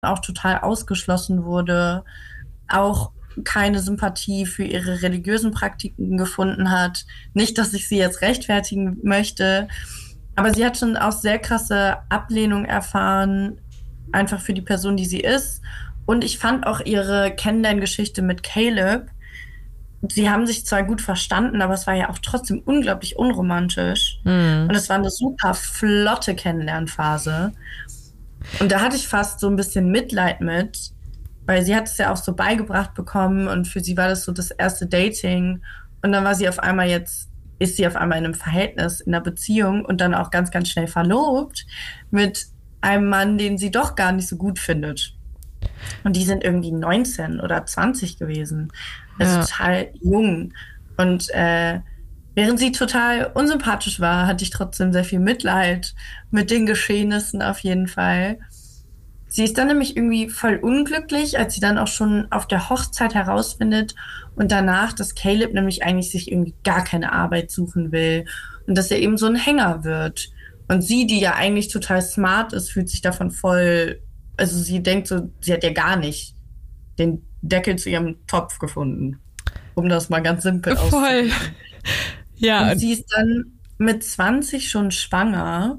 auch total ausgeschlossen wurde, auch keine Sympathie für ihre religiösen Praktiken gefunden hat. Nicht, dass ich sie jetzt rechtfertigen möchte, aber sie hat schon auch sehr krasse Ablehnung erfahren, einfach für die Person, die sie ist. Und ich fand auch ihre Kennenlerngeschichte mit Caleb, sie haben sich zwar gut verstanden, aber es war ja auch trotzdem unglaublich unromantisch. Und Mhm. es war eine super flotte Kennenlernphase. Und da hatte ich fast so ein bisschen Mitleid mit, weil sie hat es ja auch so beigebracht bekommen und für sie war das so das erste Dating. Und dann war sie auf einmal ist sie auf einmal in einem Verhältnis, in einer Beziehung und dann auch ganz, ganz schnell verlobt mit einem Mann, den sie doch gar nicht so gut findet. Und die sind irgendwie 19 oder 20 gewesen. Also Ja. total jung. Und während sie total unsympathisch war, hatte ich trotzdem sehr viel Mitleid mit den Geschehnissen auf jeden Fall. Sie ist dann nämlich irgendwie voll unglücklich, als sie dann auch schon auf der Hochzeit herausfindet und danach, dass Caleb nämlich eigentlich sich irgendwie gar keine Arbeit suchen will und dass er eben so ein Hänger wird. Und sie, die ja eigentlich total smart ist, fühlt sich davon voll, also sie denkt so, sie hat ja gar nicht den Deckel zu ihrem Topf gefunden, um das mal ganz simpel Voll. auszudrücken. Ja, Und sie ist dann mit 20 schon schwanger.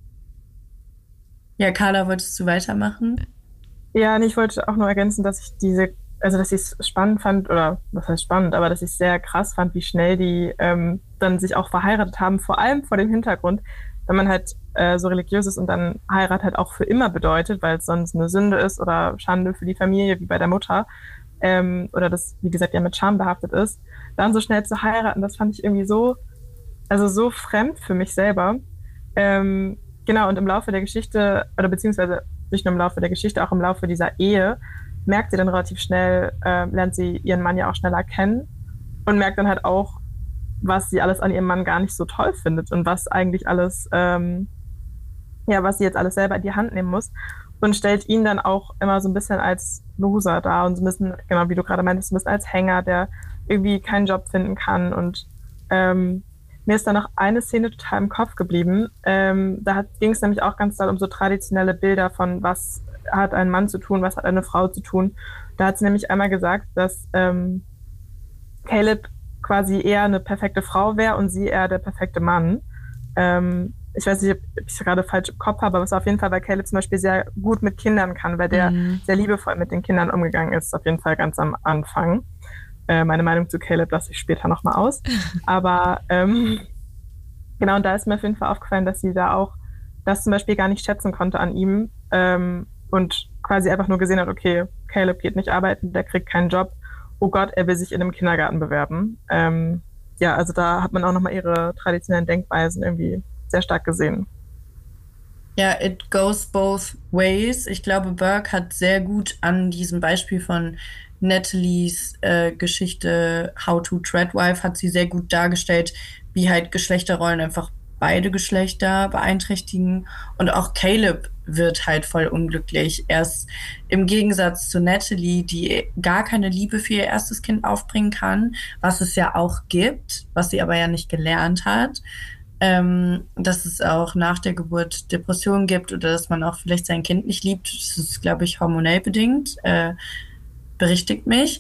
Ja, Carla, wolltest du weitermachen? Ja, und ich wollte auch nur ergänzen, dass ich also dass ich es spannend fand, oder was heißt spannend, aber dass ich es sehr krass fand, wie schnell die dann sich auch verheiratet haben, vor allem vor dem Hintergrund, wenn man halt so religiös ist und dann Heirat halt auch für immer bedeutet, weil es sonst eine Sünde ist oder Schande für die Familie, wie bei der Mutter, oder das, wie gesagt, ja mit Scham behaftet ist, dann so schnell zu heiraten, das fand ich irgendwie so, also so fremd für mich selber. Genau, und im Laufe der Geschichte, oder beziehungsweise nicht nur im Laufe der Geschichte, auch im Laufe dieser Ehe, merkt sie dann relativ schnell, lernt sie ihren Mann ja auch schneller kennen und merkt dann halt auch, was sie alles an ihrem Mann gar nicht so toll findet und was eigentlich alles, ja, was sie jetzt alles selber in die Hand nehmen muss und stellt ihn dann auch immer so ein bisschen als Loser dar und so ein bisschen, genau wie du gerade meintest, so ein bisschen als Hänger, der irgendwie keinen Job finden kann und mir ist da noch eine Szene total im Kopf geblieben. Da ging es nämlich auch ganz doll um so traditionelle Bilder von, was hat ein Mann zu tun, was hat eine Frau zu tun. Da hat sie nämlich einmal gesagt, dass Caleb quasi eher eine perfekte Frau wäre und sie eher der perfekte Mann. Ich weiß nicht, ob ich es gerade falsch im Kopf habe, aber es war auf jeden Fall, weil Caleb zum Beispiel sehr gut mit Kindern kann, weil der sehr liebevoll mit den Kindern umgegangen ist, auf jeden Fall ganz am Anfang. Meine Meinung zu Caleb lasse ich später nochmal aus. Aber genau, und da ist mir auf jeden Fall aufgefallen, dass sie da auch das zum Beispiel gar nicht schätzen konnte an ihm und quasi einfach nur gesehen hat, okay, Caleb geht nicht arbeiten, der kriegt keinen Job. Oh Gott, er will sich in einem Kindergarten bewerben. Ja, also da hat man auch nochmal ihre traditionellen Denkweisen irgendwie sehr stark gesehen. Ja, it goes both ways. Ich glaube, Burke hat sehr gut an diesem Beispiel von Natalies Geschichte How to Treadwife hat sie sehr gut dargestellt, wie halt Geschlechterrollen einfach beide Geschlechter beeinträchtigen. Und auch Caleb wird halt voll unglücklich. Er ist im Gegensatz zu Natalie, die gar keine Liebe für ihr erstes Kind aufbringen kann, was es ja auch gibt, was sie aber ja nicht gelernt hat. Dass es auch nach der Geburt Depressionen gibt oder dass man auch vielleicht sein Kind nicht liebt. Das ist, glaube ich, hormonell bedingt. Berichtigt mich.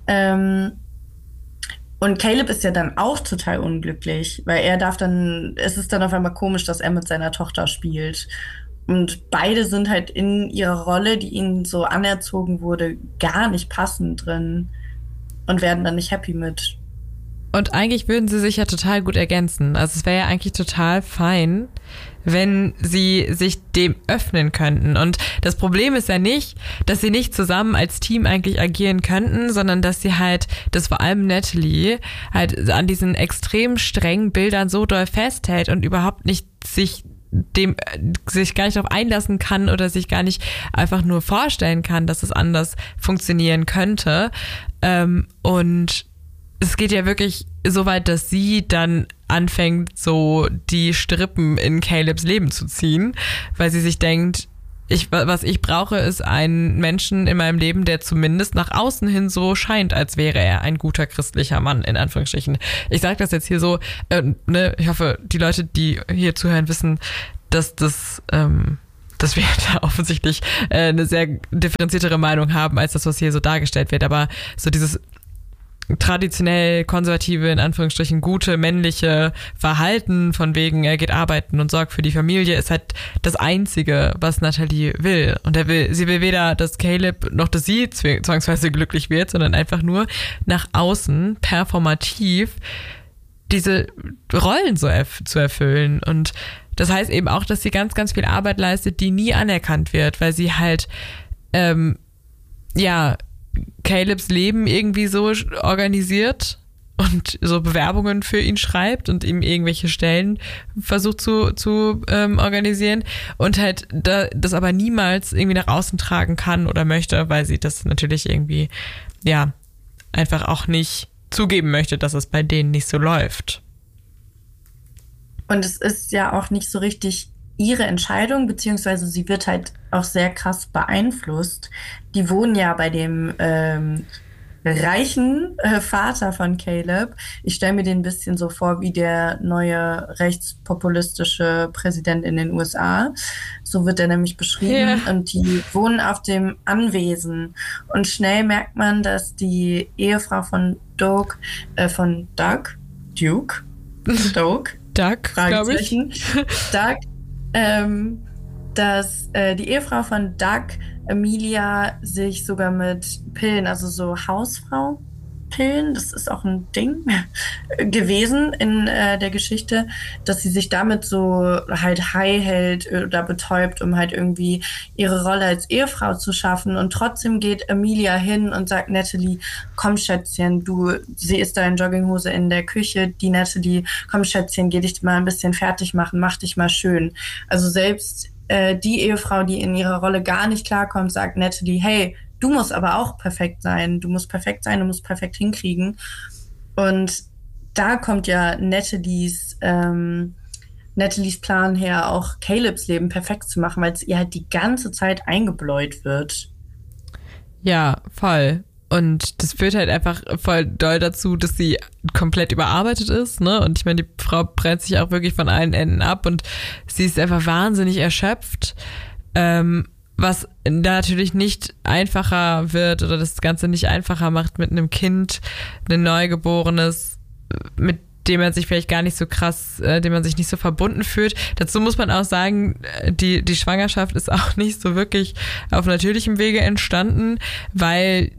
Und Caleb ist ja dann auch total unglücklich, weil es ist dann auf einmal komisch, dass er mit seiner Tochter spielt. Und beide sind halt in ihrer Rolle, die ihnen so anerzogen wurde, gar nicht passend drin und werden dann nicht happy mit. und eigentlich würden sie sich ja total gut ergänzen. Also es wäre ja eigentlich total fein, wenn sie sich dem öffnen könnten. Und das Problem ist ja nicht, dass sie nicht zusammen als Team eigentlich agieren könnten, sondern dass sie halt, dass vor allem Natalie halt an diesen extrem strengen Bildern so doll festhält und überhaupt nicht sich gar nicht darauf einlassen kann oder sich gar nicht einfach nur vorstellen kann, dass es anders funktionieren könnte. Und es geht ja wirklich so weit, dass sie dann anfängt, so die Strippen in Calebs Leben zu ziehen, weil sie sich denkt, was ich brauche, ist einen Menschen in meinem Leben, der zumindest nach außen hin so scheint, als wäre er ein guter christlicher Mann, in Anführungsstrichen. Ich sage das jetzt hier so, ich hoffe, die Leute, die hier zuhören, wissen, dass das dass wir da offensichtlich eine sehr differenziertere Meinung haben, als das, was hier so dargestellt wird. Aber so dieses traditionell konservative, in Anführungsstrichen gute, männliche Verhalten von wegen, er geht arbeiten und sorgt für die Familie, ist halt das Einzige, was Natalie will. Und sie will weder, dass Caleb noch, dass sie zwangsweise glücklich wird, sondern einfach nur nach außen performativ diese Rollen zu erfüllen. Und das heißt eben auch, dass sie ganz, ganz viel Arbeit leistet, die nie anerkannt wird, weil sie halt, Calebs Leben irgendwie so organisiert und so Bewerbungen für ihn schreibt und ihm irgendwelche Stellen versucht zu organisieren und halt das aber niemals irgendwie nach außen tragen kann oder möchte, weil sie das natürlich irgendwie, einfach auch nicht zugeben möchte, dass es bei denen nicht so läuft. Und es ist ja auch nicht so richtig ihre Entscheidung, beziehungsweise sie wird halt auch sehr krass beeinflusst. Die wohnen ja bei dem reichen Vater von Caleb. Ich stelle mir den ein bisschen so vor wie der neue rechtspopulistische Präsident in den USA. So wird er nämlich beschrieben. Yeah. Und die wohnen auf dem Anwesen. Und schnell merkt man, dass die Ehefrau von Duke, glaube ich. Doug, dass die Ehefrau von Doug, Emilia, sich sogar mit Pillen, also so Hausfrau-Pillen, das ist auch ein Ding gewesen in der Geschichte, dass sie sich damit so halt high hält oder betäubt, um halt irgendwie ihre Rolle als Ehefrau zu schaffen. Und trotzdem geht Emilia hin und sagt, Natalie, komm Schätzchen, sie ist da in Jogginghose in der Küche, die Natalie, komm Schätzchen, geh dich mal ein bisschen fertig machen, mach dich mal schön. Also selbst die Ehefrau, die in ihrer Rolle gar nicht klarkommt, sagt Natalie, hey, du musst aber auch perfekt sein, du musst perfekt sein, du musst perfekt hinkriegen. Und da kommt ja Natalies Plan her, auch Calebs Leben perfekt zu machen, weil es ihr halt die ganze Zeit eingebläut wird. Ja, voll. Und das führt halt einfach voll doll dazu, dass sie komplett überarbeitet ist, ne? Und ich meine, die Frau brennt sich auch wirklich von allen Enden ab und sie ist einfach wahnsinnig erschöpft, was da natürlich nicht einfacher wird oder das Ganze nicht einfacher macht mit einem Kind, ein Neugeborenes, mit dem man sich vielleicht gar nicht so krass, dem man sich nicht so verbunden fühlt. Dazu muss man auch sagen, die Schwangerschaft ist auch nicht so wirklich auf natürlichem Wege entstanden, weil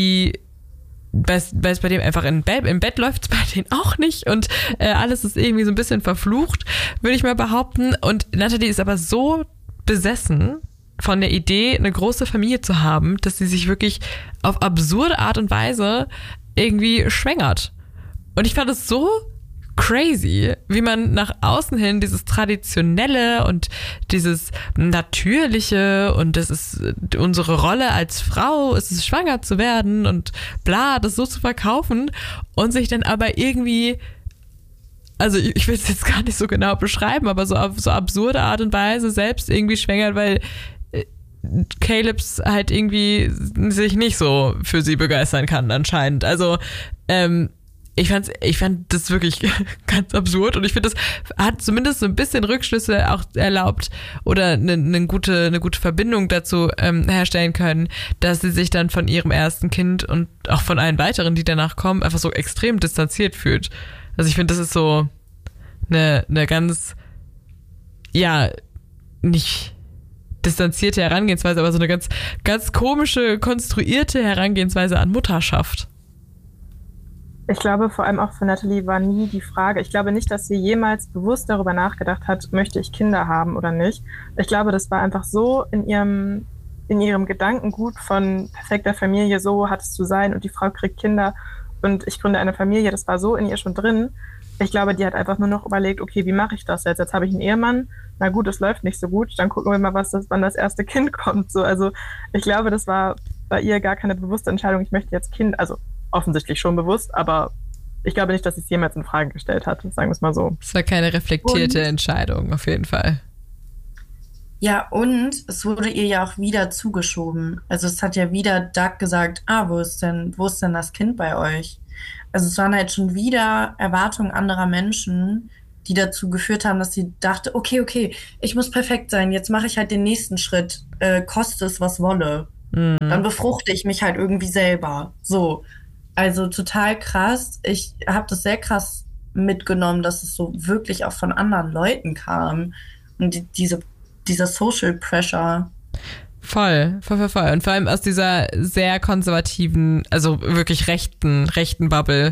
es bei dem einfach im Bett läuft es bei denen auch nicht und alles ist irgendwie so ein bisschen verflucht, würde ich mal behaupten. Und Natalie ist aber so besessen von der Idee, eine große Familie zu haben, dass sie sich wirklich auf absurde Art und Weise irgendwie schwängert. Und ich fand es so crazy, wie man nach außen hin dieses Traditionelle und dieses Natürliche und das ist unsere Rolle als Frau, es ist schwanger zu werden und bla, das so zu verkaufen und sich dann aber irgendwie, also ich will es jetzt gar nicht so genau beschreiben, aber so auf so absurde Art und Weise selbst irgendwie schwängert, weil Calebs halt irgendwie sich nicht so für sie begeistern kann anscheinend. Also ich fand das wirklich ganz absurd und ich finde, das hat zumindest so ein bisschen Rückschlüsse auch erlaubt oder eine gute Verbindung dazu herstellen können, dass sie sich dann von ihrem ersten Kind und auch von allen weiteren, die danach kommen, einfach so extrem distanziert fühlt. Also ich finde, das ist so eine ganz, nicht distanzierte Herangehensweise, aber so eine ganz, ganz komische, konstruierte Herangehensweise an Mutterschaft. Ich glaube, vor allem auch für Natalie war nie die Frage, ich glaube nicht, dass sie jemals bewusst darüber nachgedacht hat, möchte ich Kinder haben oder nicht. Ich glaube, das war einfach so in ihrem Gedankengut von perfekter Familie, so hat es zu sein und die Frau kriegt Kinder und ich gründe eine Familie, das war so in ihr schon drin. Ich glaube, die hat einfach nur noch überlegt, okay, wie mache ich das jetzt? Jetzt habe ich einen Ehemann, na gut, es läuft nicht so gut, dann gucken wir mal, wann das erste Kind kommt. So, also ich glaube, das war bei ihr gar keine bewusste Entscheidung, ich möchte jetzt Kind, also offensichtlich schon bewusst, aber ich glaube nicht, dass sie es jemals in Frage gestellt hat, sagen wir es mal so. Es war keine reflektierte Entscheidung, auf jeden Fall. Ja, und es wurde ihr ja auch wieder zugeschoben. Also es hat ja wieder Doug gesagt, wo ist denn das Kind bei euch? Also es waren halt schon wieder Erwartungen anderer Menschen, die dazu geführt haben, dass sie dachte, okay, ich muss perfekt sein, jetzt mache ich halt den nächsten Schritt, koste es, was wolle. Dann befruchte ich mich halt irgendwie selber. So. Also total krass. Ich habe das sehr krass mitgenommen, dass es so wirklich auch von anderen Leuten kam. Und dieser Social Pressure. Voll. Und vor allem aus dieser sehr konservativen, also wirklich rechten Bubble,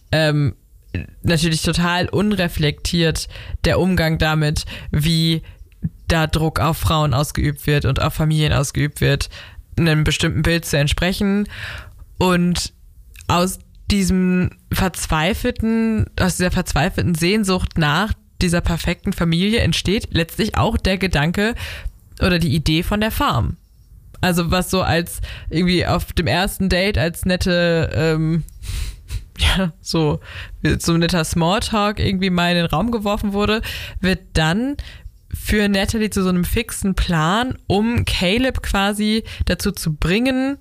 natürlich total unreflektiert der Umgang damit, wie da Druck auf Frauen ausgeübt wird und auf Familien ausgeübt wird, einem bestimmten Bild zu entsprechen. Und aus dieser verzweifelten Sehnsucht nach dieser perfekten Familie entsteht letztlich auch der Gedanke oder die Idee von der Farm. Also was so als irgendwie auf dem ersten Date als nette, so netter Smalltalk irgendwie mal in den Raum geworfen wurde, wird dann für Natalie zu so einem fixen Plan, um Caleb quasi dazu zu bringen,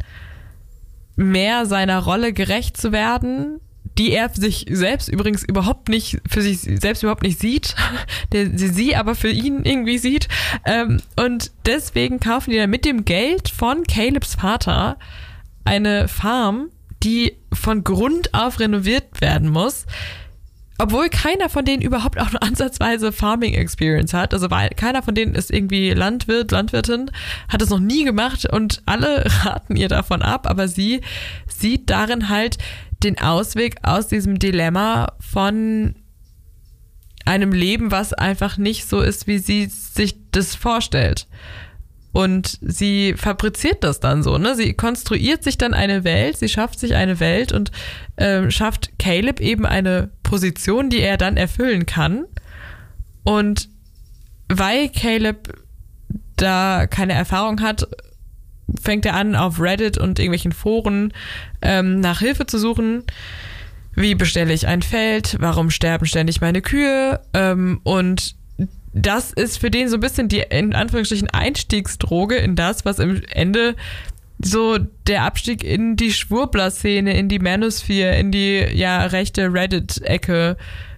mehr seiner Rolle gerecht zu werden, die er sich selbst übrigens überhaupt nicht sieht, sie aber für ihn irgendwie sieht. Und deswegen kaufen die dann mit dem Geld von Calebs Vater eine Farm, die von Grund auf renoviert werden muss, obwohl keiner von denen überhaupt auch nur ansatzweise Farming Experience hat. Also weil keiner von denen ist irgendwie Landwirtin, hat es noch nie gemacht und alle raten ihr davon ab, aber sie sieht darin halt den Ausweg aus diesem Dilemma von einem Leben, was einfach nicht so ist, wie sie sich das vorstellt. Und sie fabriziert das dann so, ne? Sie konstruiert sich dann eine Welt, sie schafft sich eine Welt und schafft Caleb eben eine Position, die er dann erfüllen kann. Und weil Caleb da keine Erfahrung hat, fängt er an, auf Reddit und irgendwelchen Foren nach Hilfe zu suchen. Wie bestelle ich ein Feld? Warum sterben ständig meine Kühe? Und das ist für den so ein bisschen die, in Anführungsstrichen, Einstiegsdroge in das, was im Ende so der Abstieg in die Schwurbler-Szene, in die Manosphere, in die rechte Reddit-Ecke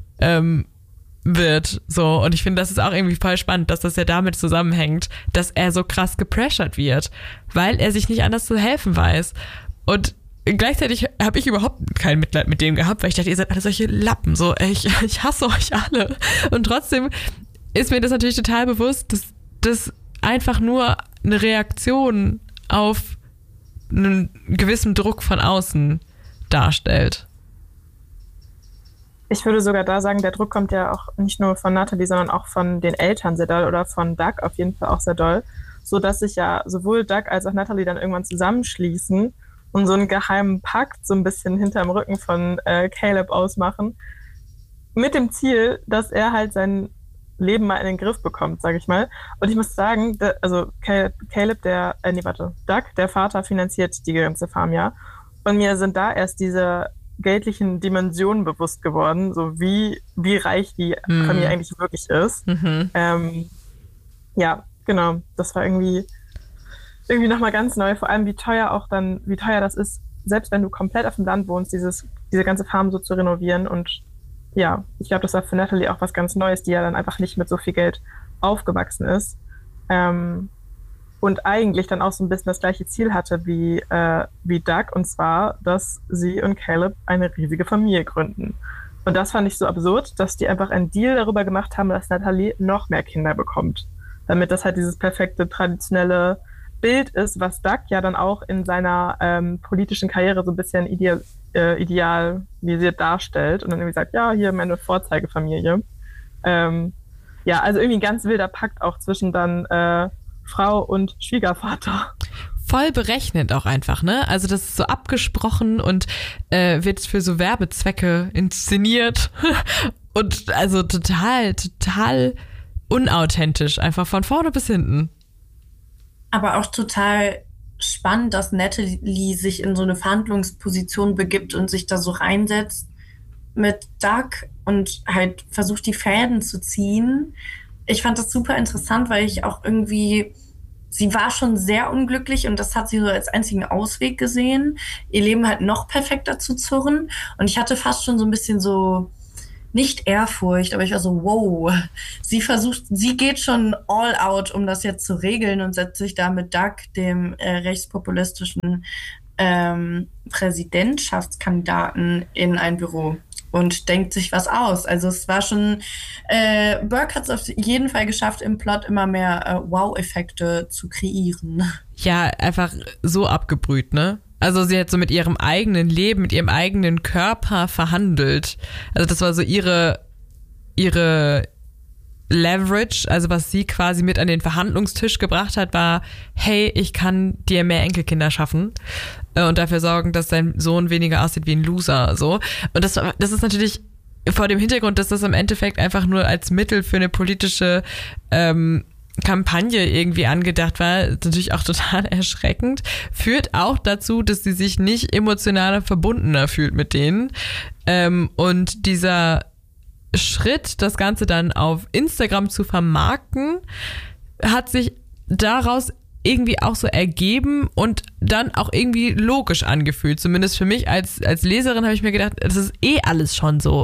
wird. So. Und ich finde, das ist auch irgendwie voll spannend, dass das ja damit zusammenhängt, dass er so krass gepressured wird, weil er sich nicht anders zu helfen weiß. Und gleichzeitig habe ich überhaupt kein Mitleid mit dem gehabt, weil ich dachte, ihr seid alle solche Lappen. So, ich hasse euch alle. Und trotzdem ist mir das natürlich total bewusst, dass das einfach nur eine Reaktion auf einen gewissen Druck von außen darstellt. Ich würde sogar da sagen, der Druck kommt ja auch nicht nur von Natalie, sondern auch von den Eltern sehr doll oder von Doug auf jeden Fall auch sehr doll, sodass sich ja sowohl Doug als auch Natalie dann irgendwann zusammenschließen und so einen geheimen Pakt so ein bisschen hinterm Rücken von Caleb ausmachen, mit dem Ziel, dass er halt sein Leben mal in den Griff bekommt, sage ich mal. Und ich muss sagen, Doug, der Vater, finanziert die ganze Farm, ja. Und mir sind da erst diese geldlichen Dimensionen bewusst geworden, so wie reich die Familie eigentlich wirklich ist. Ja, genau. Das war irgendwie nochmal ganz neu, vor allem wie teuer das ist, selbst wenn du komplett auf dem Land wohnst, diese ganze Farm so zu renovieren. Und ja, ich glaube, das war für Natalie auch was ganz Neues, die ja dann einfach nicht mit so viel Geld aufgewachsen ist. Und eigentlich dann auch so ein bisschen das gleiche Ziel hatte wie Doug, und zwar, dass sie und Caleb eine riesige Familie gründen. Und das fand ich so absurd, dass die einfach einen Deal darüber gemacht haben, dass Natalie noch mehr Kinder bekommt. Damit das halt dieses perfekte, traditionelle Bild ist, was Doug ja dann auch in seiner politischen Karriere so ein bisschen idealisiert darstellt und dann irgendwie sagt, ja, hier meine Vorzeigefamilie. Ja, also irgendwie ein ganz wilder Pakt auch zwischen dann Frau und Schwiegervater. Voll berechnet auch einfach, ne? Also das ist so abgesprochen und wird für so Werbezwecke inszeniert und also total unauthentisch, einfach von vorne bis hinten. Aber auch total spannend, dass Natalie sich in so eine Verhandlungsposition begibt und sich da so reinsetzt mit Doug und halt versucht, die Fäden zu ziehen. Ich fand das super interessant, weil ich auch irgendwie, sie war schon sehr unglücklich und das hat sie so als einzigen Ausweg gesehen, ihr Leben halt noch perfekter zu zurren. Und ich hatte fast schon so ein bisschen so nicht Ehrfurcht, aber ich war so, wow, sie geht schon all out, um das jetzt zu regeln und setzt sich da mit Doug, dem rechtspopulistischen Präsidentschaftskandidaten, in ein Büro und denkt sich was aus. Also es war schon, Burke hat es auf jeden Fall geschafft, im Plot immer mehr Wow-Effekte zu kreieren. Ja, einfach so abgebrüht, ne? Also sie hat so mit ihrem eigenen Leben, mit ihrem eigenen Körper verhandelt. Also das war so ihre Leverage, also was sie quasi mit an den Verhandlungstisch gebracht hat, war, hey, ich kann dir mehr Enkelkinder schaffen und dafür sorgen, dass dein Sohn weniger aussieht wie ein Loser. So. Und das ist natürlich vor dem Hintergrund, dass das im Endeffekt einfach nur als Mittel für eine politische Kampagne irgendwie angedacht war, natürlich auch total erschreckend, führt auch dazu, dass sie sich nicht emotionaler verbundener fühlt mit denen. Und dieser Schritt, das Ganze dann auf Instagram zu vermarkten, hat sich daraus irgendwie auch so ergeben und dann auch irgendwie logisch angefühlt. Zumindest für mich als Leserin habe ich mir gedacht, das ist alles schon so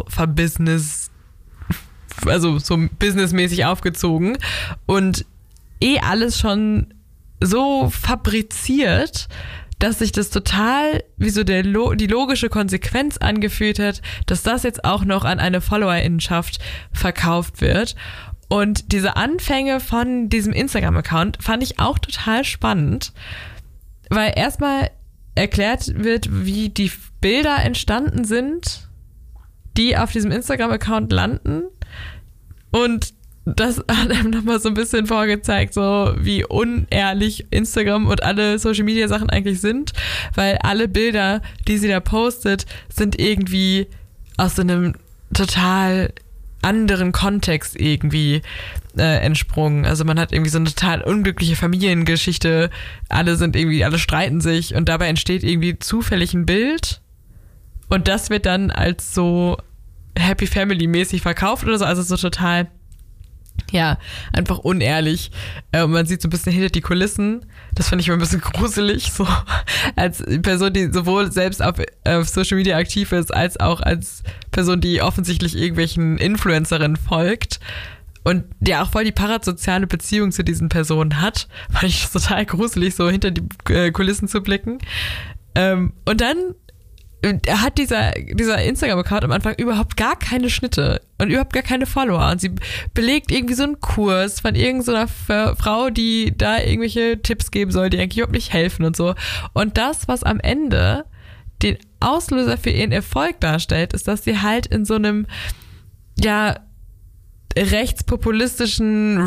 also so businessmäßig aufgezogen und alles schon so fabriziert, dass sich das total wie so die logische Konsequenz angefühlt hat, dass das jetzt auch noch an eine Followerinnenschaft verkauft wird. Und diese Anfänge von diesem Instagram-Account fand ich auch total spannend, weil erstmal erklärt wird, wie die Bilder entstanden sind, die auf diesem Instagram-Account landen. Und das hat einem nochmal so ein bisschen vorgezeigt, so wie unehrlich Instagram und alle Social-Media-Sachen eigentlich sind, weil alle Bilder, die sie da postet, sind irgendwie aus so einem total anderen Kontext irgendwie entsprungen. Also man hat irgendwie so eine total unglückliche Familiengeschichte, alle streiten sich und dabei entsteht irgendwie zufällig ein Bild und das wird dann als so Happy Family mäßig verkauft oder so, also so total, ja, einfach unehrlich. Man sieht so ein bisschen hinter die Kulissen. Das fand ich immer ein bisschen gruselig, so als Person, die sowohl selbst auf Social Media aktiv ist, als auch als Person, die offensichtlich irgendwelchen Influencerinnen folgt und der auch voll die parasoziale Beziehung zu diesen Personen hat. Fand ich total gruselig, so hinter die Kulissen zu blicken. Und dann hat dieser Instagram-Account am Anfang überhaupt gar keine Schnitte und überhaupt gar keine Follower. Und sie belegt irgendwie so einen Kurs von irgendeiner Frau, die da irgendwelche Tipps geben soll, die eigentlich überhaupt nicht helfen und so. Und das, was am Ende den Auslöser für ihren Erfolg darstellt, ist, dass sie halt in so einem, ja, rechtspopulistischen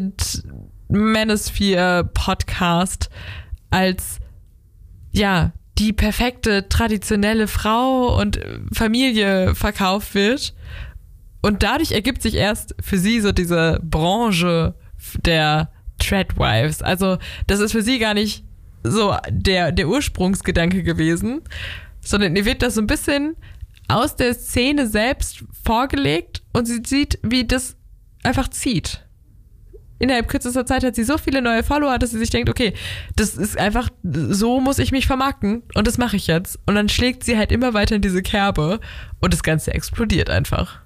Reddit-Manosphere-Podcast als, ja, die perfekte traditionelle Frau und Familie verkauft wird. Und dadurch ergibt sich erst für sie so diese Branche der Tradwives. Also das ist für sie gar nicht so der Ursprungsgedanke gewesen, sondern ihr wird das so ein bisschen aus der Szene selbst vorgelegt und sie sieht, wie das einfach zieht. Innerhalb kürzester Zeit hat sie so viele neue Follower, dass sie sich denkt, okay, das ist einfach, so muss ich mich vermarkten und das mache ich jetzt. Und dann schlägt sie halt immer weiter in diese Kerbe und das Ganze explodiert einfach.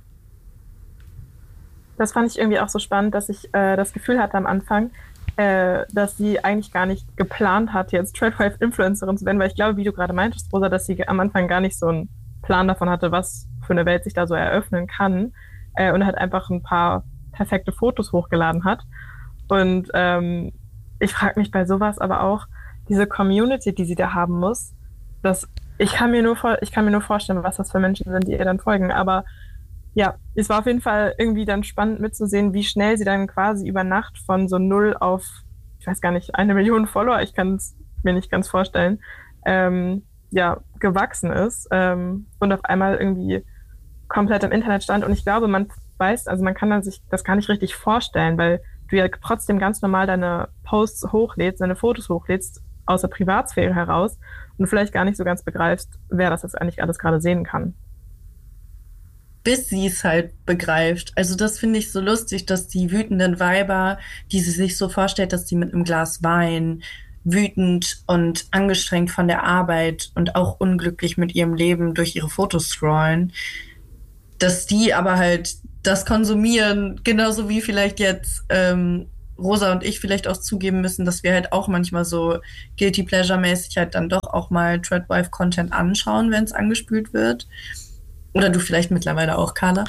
Das fand ich irgendwie auch so spannend, dass ich das Gefühl hatte am Anfang, dass sie eigentlich gar nicht geplant hat, jetzt Tradwife-Influencerin zu werden, weil ich glaube, wie du gerade meintest, Rosa, dass sie am Anfang gar nicht so einen Plan davon hatte, was für eine Welt sich da so eröffnen kann und halt einfach ein paar perfekte Fotos hochgeladen hat. Und ich frage mich bei sowas aber auch, diese Community, die sie da haben muss, ich kann mir nur vorstellen, was das für Menschen sind, die ihr dann folgen. Aber ja, es war auf jeden Fall irgendwie dann spannend mitzusehen, wie schnell sie dann quasi über Nacht von so 0 auf, ich weiß gar nicht, 1 Million Follower, ich kann es mir nicht ganz vorstellen, gewachsen ist und auf einmal irgendwie komplett im Internet stand. Und ich glaube, man kann sich das gar nicht richtig vorstellen, weil du ja trotzdem ganz normal deine Posts hochlädst, deine Fotos hochlädst, aus der Privatsphäre heraus und vielleicht gar nicht so ganz begreifst, wer das jetzt eigentlich alles gerade sehen kann. Bis sie es halt begreift. Also das finde ich so lustig, dass die wütenden Weiber, die sie sich so vorstellt, dass sie mit einem Glas Wein wütend und angestrengt von der Arbeit und auch unglücklich mit ihrem Leben durch ihre Fotos scrollen, dass die aber halt das konsumieren, genauso wie vielleicht jetzt Rosa und ich vielleicht auch zugeben müssen, dass wir halt auch manchmal so Guilty Pleasure-mäßig halt dann doch auch mal Treadwife-Content anschauen, wenn es angespült wird. Oder du vielleicht mittlerweile auch, Carla.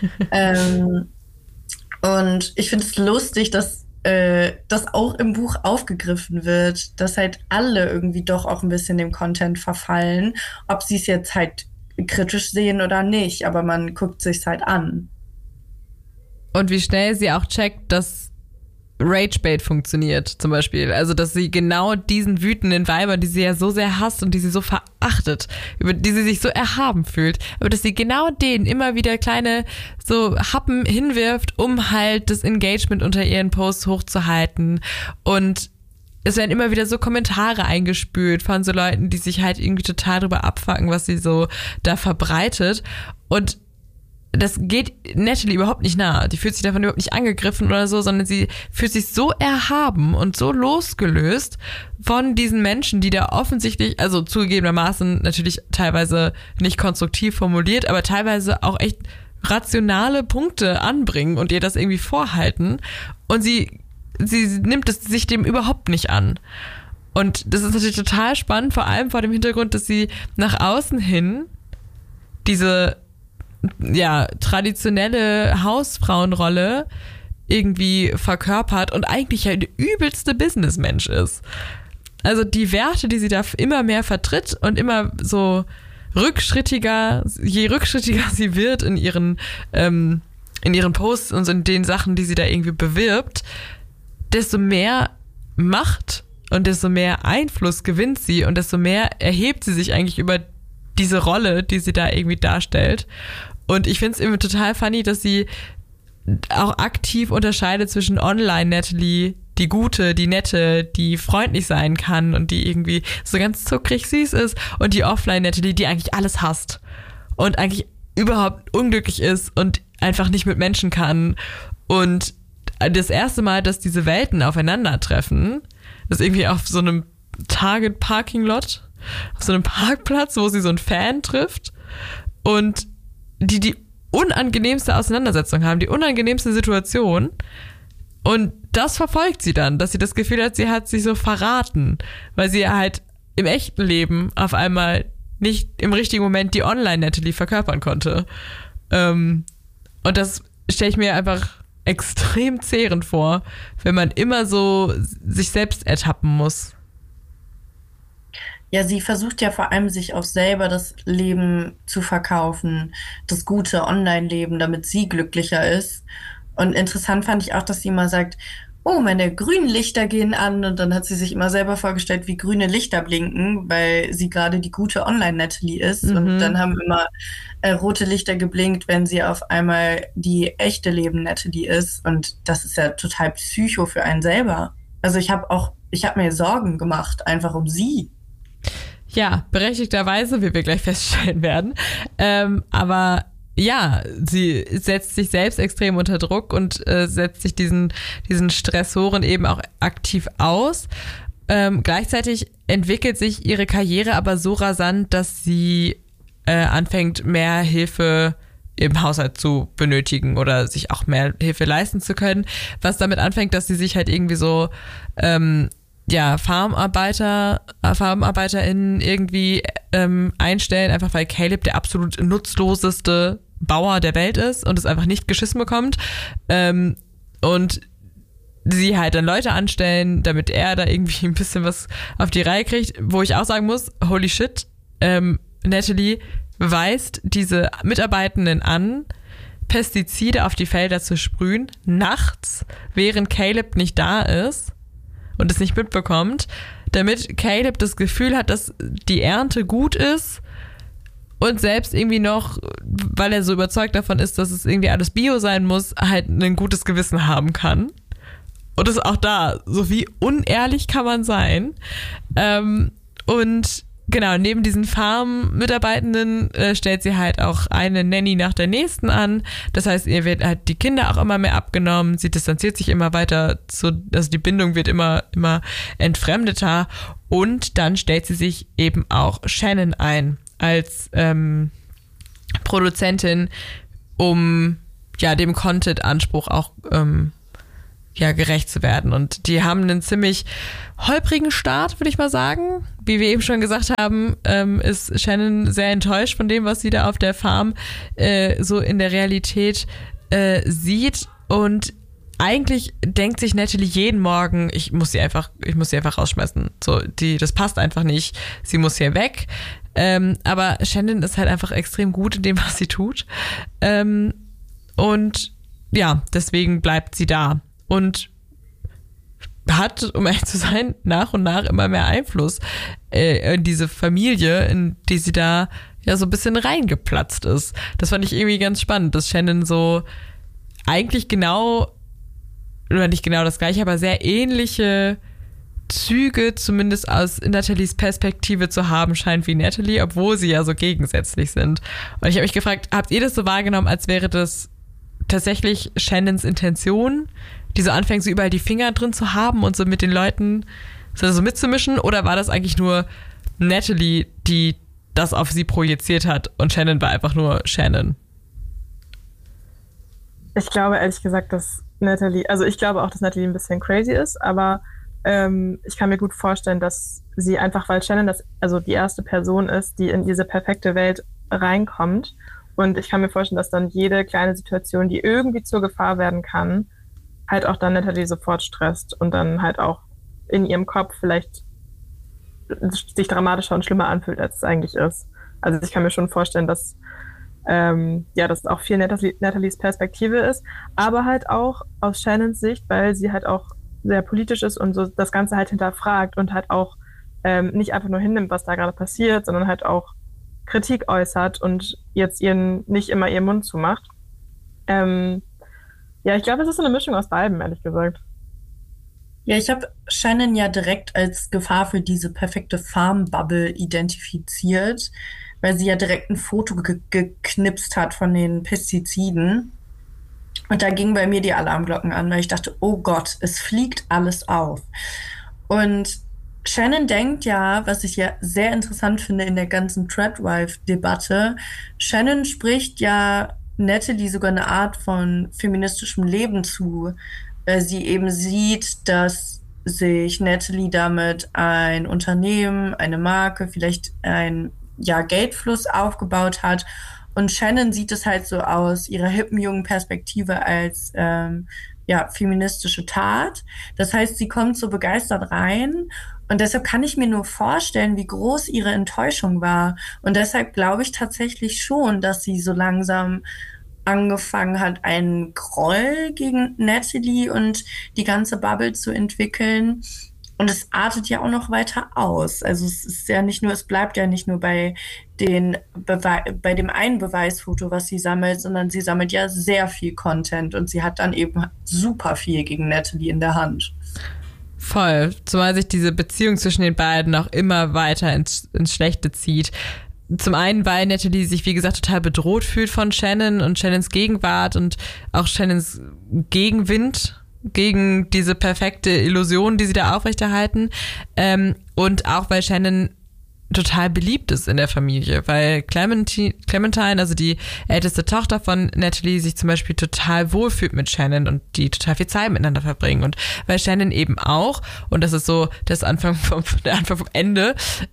Und ich finde es lustig, dass das auch im Buch aufgegriffen wird, dass halt alle irgendwie doch auch ein bisschen dem Content verfallen, ob sie es jetzt halt kritisch sehen oder nicht, aber man guckt sich's halt an. Und wie schnell sie auch checkt, dass Ragebait funktioniert, zum Beispiel. Also, dass sie genau diesen wütenden Weiber, die sie ja so sehr hasst und die sie so verachtet, über die sie sich so erhaben fühlt, aber dass sie genau denen immer wieder kleine so Happen hinwirft, um halt das Engagement unter ihren Posts hochzuhalten. Und es werden immer wieder so Kommentare eingespült von so Leuten, die sich halt irgendwie total drüber abfucken, was sie so da verbreitet. Und das geht Natalie überhaupt nicht nahe. Die fühlt sich davon überhaupt nicht angegriffen oder so, sondern sie fühlt sich so erhaben und so losgelöst von diesen Menschen, die da offensichtlich, also zugegebenermaßen natürlich teilweise nicht konstruktiv formuliert, aber teilweise auch echt rationale Punkte anbringen und ihr das irgendwie vorhalten. Und sie nimmt es sich dem überhaupt nicht an. Und das ist natürlich total spannend, vor allem vor dem Hintergrund, dass sie nach außen hin diese traditionelle Hausfrauenrolle irgendwie verkörpert und eigentlich ein übelste Businessmensch ist. Also die Werte, die sie da immer mehr vertritt und immer so rückschrittiger, je rückschrittiger sie wird in ihren Posts und in den Sachen, die sie da irgendwie bewirbt, desto mehr Macht und desto mehr Einfluss gewinnt sie und desto mehr erhebt sie sich eigentlich über diese Rolle, die sie da irgendwie darstellt. Und ich finde es irgendwie total funny, dass sie auch aktiv unterscheidet zwischen Online-Natalie, die Gute, die Nette, die freundlich sein kann und die irgendwie so ganz zuckrig süß ist, und die Offline-Natalie, die eigentlich alles hasst und eigentlich überhaupt unglücklich ist und einfach nicht mit Menschen kann. Und das erste Mal, dass diese Welten aufeinandertreffen, ist irgendwie auf so einem Target-Parking-Lot, auf so einem Parkplatz, wo sie so einen Fan trifft und die unangenehmste Auseinandersetzung haben, die unangenehmste Situation. Und das verfolgt sie dann, dass sie das Gefühl hat, sie hat sich so verraten, weil sie halt im echten Leben auf einmal nicht im richtigen Moment die Online-Natalie verkörpern konnte. Und das stelle ich mir einfach extrem zehrend vor, wenn man immer so sich selbst ertappen muss. Ja, sie versucht ja vor allem, sich auch selber das Leben zu verkaufen, das gute Online-Leben, damit sie glücklicher ist. Und interessant fand ich auch, dass sie immer sagt, oh, meine grünen Lichter gehen an. Und dann hat sie sich immer selber vorgestellt, wie grüne Lichter blinken, weil sie gerade die gute Online-Natalie ist. Mhm. Und dann haben immer rote Lichter geblinkt, wenn sie auf einmal die echte Leben-Natalie ist. Und das ist ja total psycho für einen selber. Also ich habe mir Sorgen gemacht, einfach um sie. Ja, berechtigterweise, wie wir gleich feststellen werden. Aber ja, sie setzt sich selbst extrem unter Druck und setzt sich diesen Stressoren eben auch aktiv aus. Gleichzeitig entwickelt sich ihre Karriere aber so rasant, dass sie anfängt, mehr Hilfe im Haushalt zu benötigen oder sich auch mehr Hilfe leisten zu können. Was damit anfängt, dass sie sich halt irgendwie so FarmarbeiterInnen irgendwie einstellen, einfach weil Caleb der absolut nutzloseste Bauer der Welt ist und es einfach nicht geschissen bekommt. Und sie halt dann Leute anstellen, damit er da irgendwie ein bisschen was auf die Reihe kriegt, wo ich auch sagen muss, holy shit, Natalie weist diese Mitarbeitenden an, Pestizide auf die Felder zu sprühen, nachts, während Caleb nicht da ist und es nicht mitbekommt, damit Caleb das Gefühl hat, dass die Ernte gut ist und selbst irgendwie noch, weil er so überzeugt davon ist, dass es irgendwie alles Bio sein muss, halt ein gutes Gewissen haben kann. Und das ist auch da, so wie unehrlich kann man sein. Und genau, neben diesen Farm-Mitarbeitenden stellt sie halt auch eine Nanny nach der nächsten an. Das heißt, ihr wird halt die Kinder auch immer mehr abgenommen. Sie distanziert sich immer weiter, also die Bindung wird immer entfremdeter. Und dann stellt sie sich eben auch Shannon ein als Produzentin, um ja dem Content-Anspruch auch gerecht zu werden. Und die haben einen ziemlich holprigen Start, würde ich mal sagen. Wie wir eben schon gesagt haben, ist Shannon sehr enttäuscht von dem, was sie da auf der Farm so in der Realität sieht. Und eigentlich denkt sich Natalie jeden Morgen, ich muss sie einfach rausschmeißen. So, das passt einfach nicht. Sie muss hier weg. Aber Shannon ist halt einfach extrem gut in dem, was sie tut. Und ja, deswegen bleibt sie da. Und hat, um ehrlich zu sein, nach und nach immer mehr Einfluss in diese Familie, in die sie da ja so ein bisschen reingeplatzt ist. Das fand ich irgendwie ganz spannend, dass Shannon so eigentlich genau, oder nicht genau das gleiche, aber sehr ähnliche Züge zumindest aus Nathalies Perspektive zu haben scheint wie Natalie, obwohl sie ja so gegensätzlich sind. Und ich habe mich gefragt, habt ihr das so wahrgenommen, als wäre das tatsächlich Shannons Intention, die so anfängt, so überall die Finger drin zu haben und so mit den Leuten so mitzumischen? Oder war das eigentlich nur Natalie, die das auf sie projiziert hat und Shannon war einfach nur Shannon? Ich glaube ehrlich gesagt, dass Natalie ein bisschen crazy ist, aber ich kann mir gut vorstellen, dass sie einfach, weil Shannon die erste Person ist, die in diese perfekte Welt reinkommt. Und ich kann mir vorstellen, dass dann jede kleine Situation, die irgendwie zur Gefahr werden kann, halt auch dann Natalie sofort stresst und dann halt auch in ihrem Kopf vielleicht sich dramatischer und schlimmer anfühlt, als es eigentlich ist. Also ich kann mir schon vorstellen, dass das auch viel Nathalies Perspektive ist, aber halt auch aus Shannons Sicht, weil sie halt auch sehr politisch ist und so das Ganze halt hinterfragt und halt auch nicht einfach nur hinnimmt, was da gerade passiert, sondern halt auch Kritik äußert und jetzt nicht immer ihren Mund zumacht. Ich glaube, es ist so eine Mischung aus beidem, ehrlich gesagt. Ja, ich habe Shannon ja direkt als Gefahr für diese perfekte Farm-Bubble identifiziert, weil sie ja direkt ein Foto geknipst hat von den Pestiziden. Und da gingen bei mir die Alarmglocken an, weil ich dachte, oh Gott, es fliegt alles auf. Und Shannon denkt ja, was ich ja sehr interessant finde in der ganzen Treadwife-Debatte, Shannon spricht ja Natalie sogar eine Art von feministischem Leben zu, weil sie eben sieht, dass sich Natalie damit ein Unternehmen, eine Marke, vielleicht ein Geldfluss aufgebaut hat. Und Shannon sieht es halt so aus ihrer hippen jungen Perspektive als feministische Tat. Das heißt, sie kommt so begeistert rein. Und deshalb kann ich mir nur vorstellen, wie groß ihre Enttäuschung war. Und deshalb glaube ich tatsächlich schon, dass sie so langsam angefangen hat, einen Groll gegen Natalie und die ganze Bubble zu entwickeln. Und es artet ja auch noch weiter aus. Also es bleibt ja nicht nur bei dem einen Beweisfoto, was sie sammelt, sondern sie sammelt ja sehr viel Content und sie hat dann eben super viel gegen Natalie in der Hand. Voll, zumal sich diese Beziehung zwischen den beiden auch immer weiter ins Schlechte zieht. Zum einen, weil Natalie sich, wie gesagt, total bedroht fühlt von Shannon und Shannons Gegenwart und auch Shannons Gegenwind gegen diese perfekte Illusion, die sie da aufrechterhalten. Und auch, weil Shannon total beliebt ist in der Familie, weil Clementine, also die älteste Tochter von Natalie, sich zum Beispiel total wohlfühlt mit Shannon und die total viel Zeit miteinander verbringen. Und weil Shannon eben auch, und das ist so der Anfang vom Ende,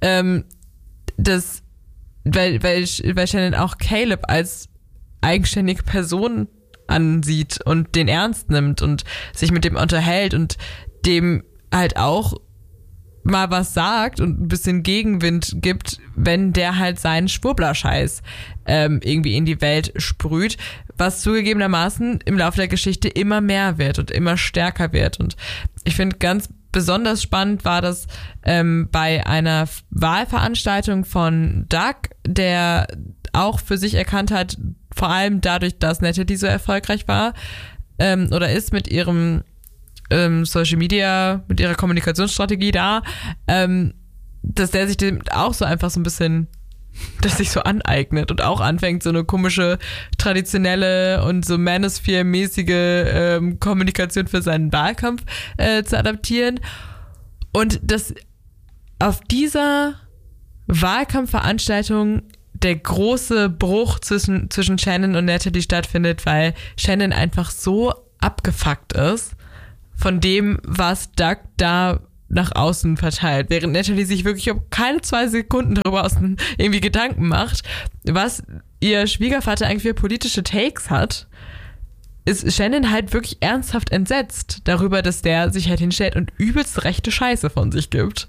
weil Shannon auch Caleb als eigenständige Person ansieht und den ernst nimmt und sich mit dem unterhält und dem halt auch mal was sagt und ein bisschen Gegenwind gibt, wenn der halt seinen Schwurbler-Scheiß irgendwie in die Welt sprüht, was zugegebenermaßen im Laufe der Geschichte immer mehr wird und immer stärker wird. Und ich finde, ganz besonders spannend war das bei einer Wahlveranstaltung von Doug, der auch für sich erkannt hat, vor allem dadurch, dass Natalie so erfolgreich war oder ist mit ihrem Social Media, mit ihrer Kommunikationsstrategie da, dass der sich dem auch so einfach so ein bisschen, das sich so aneignet und auch anfängt, so eine komische, traditionelle und so Manosphere-mäßige Kommunikation für seinen Wahlkampf zu adaptieren. Und dass auf dieser Wahlkampfveranstaltung der große Bruch zwischen Shannon und Natalie stattfindet, weil Shannon einfach so abgefuckt ist von dem, was Doug da nach außen verteilt, während Natalie sich wirklich um keine 2 Sekunden darüber irgendwie Gedanken macht, was ihr Schwiegervater eigentlich für politische Takes hat, ist Shannon halt wirklich ernsthaft entsetzt darüber, dass der sich halt hinstellt und übelst rechte Scheiße von sich gibt.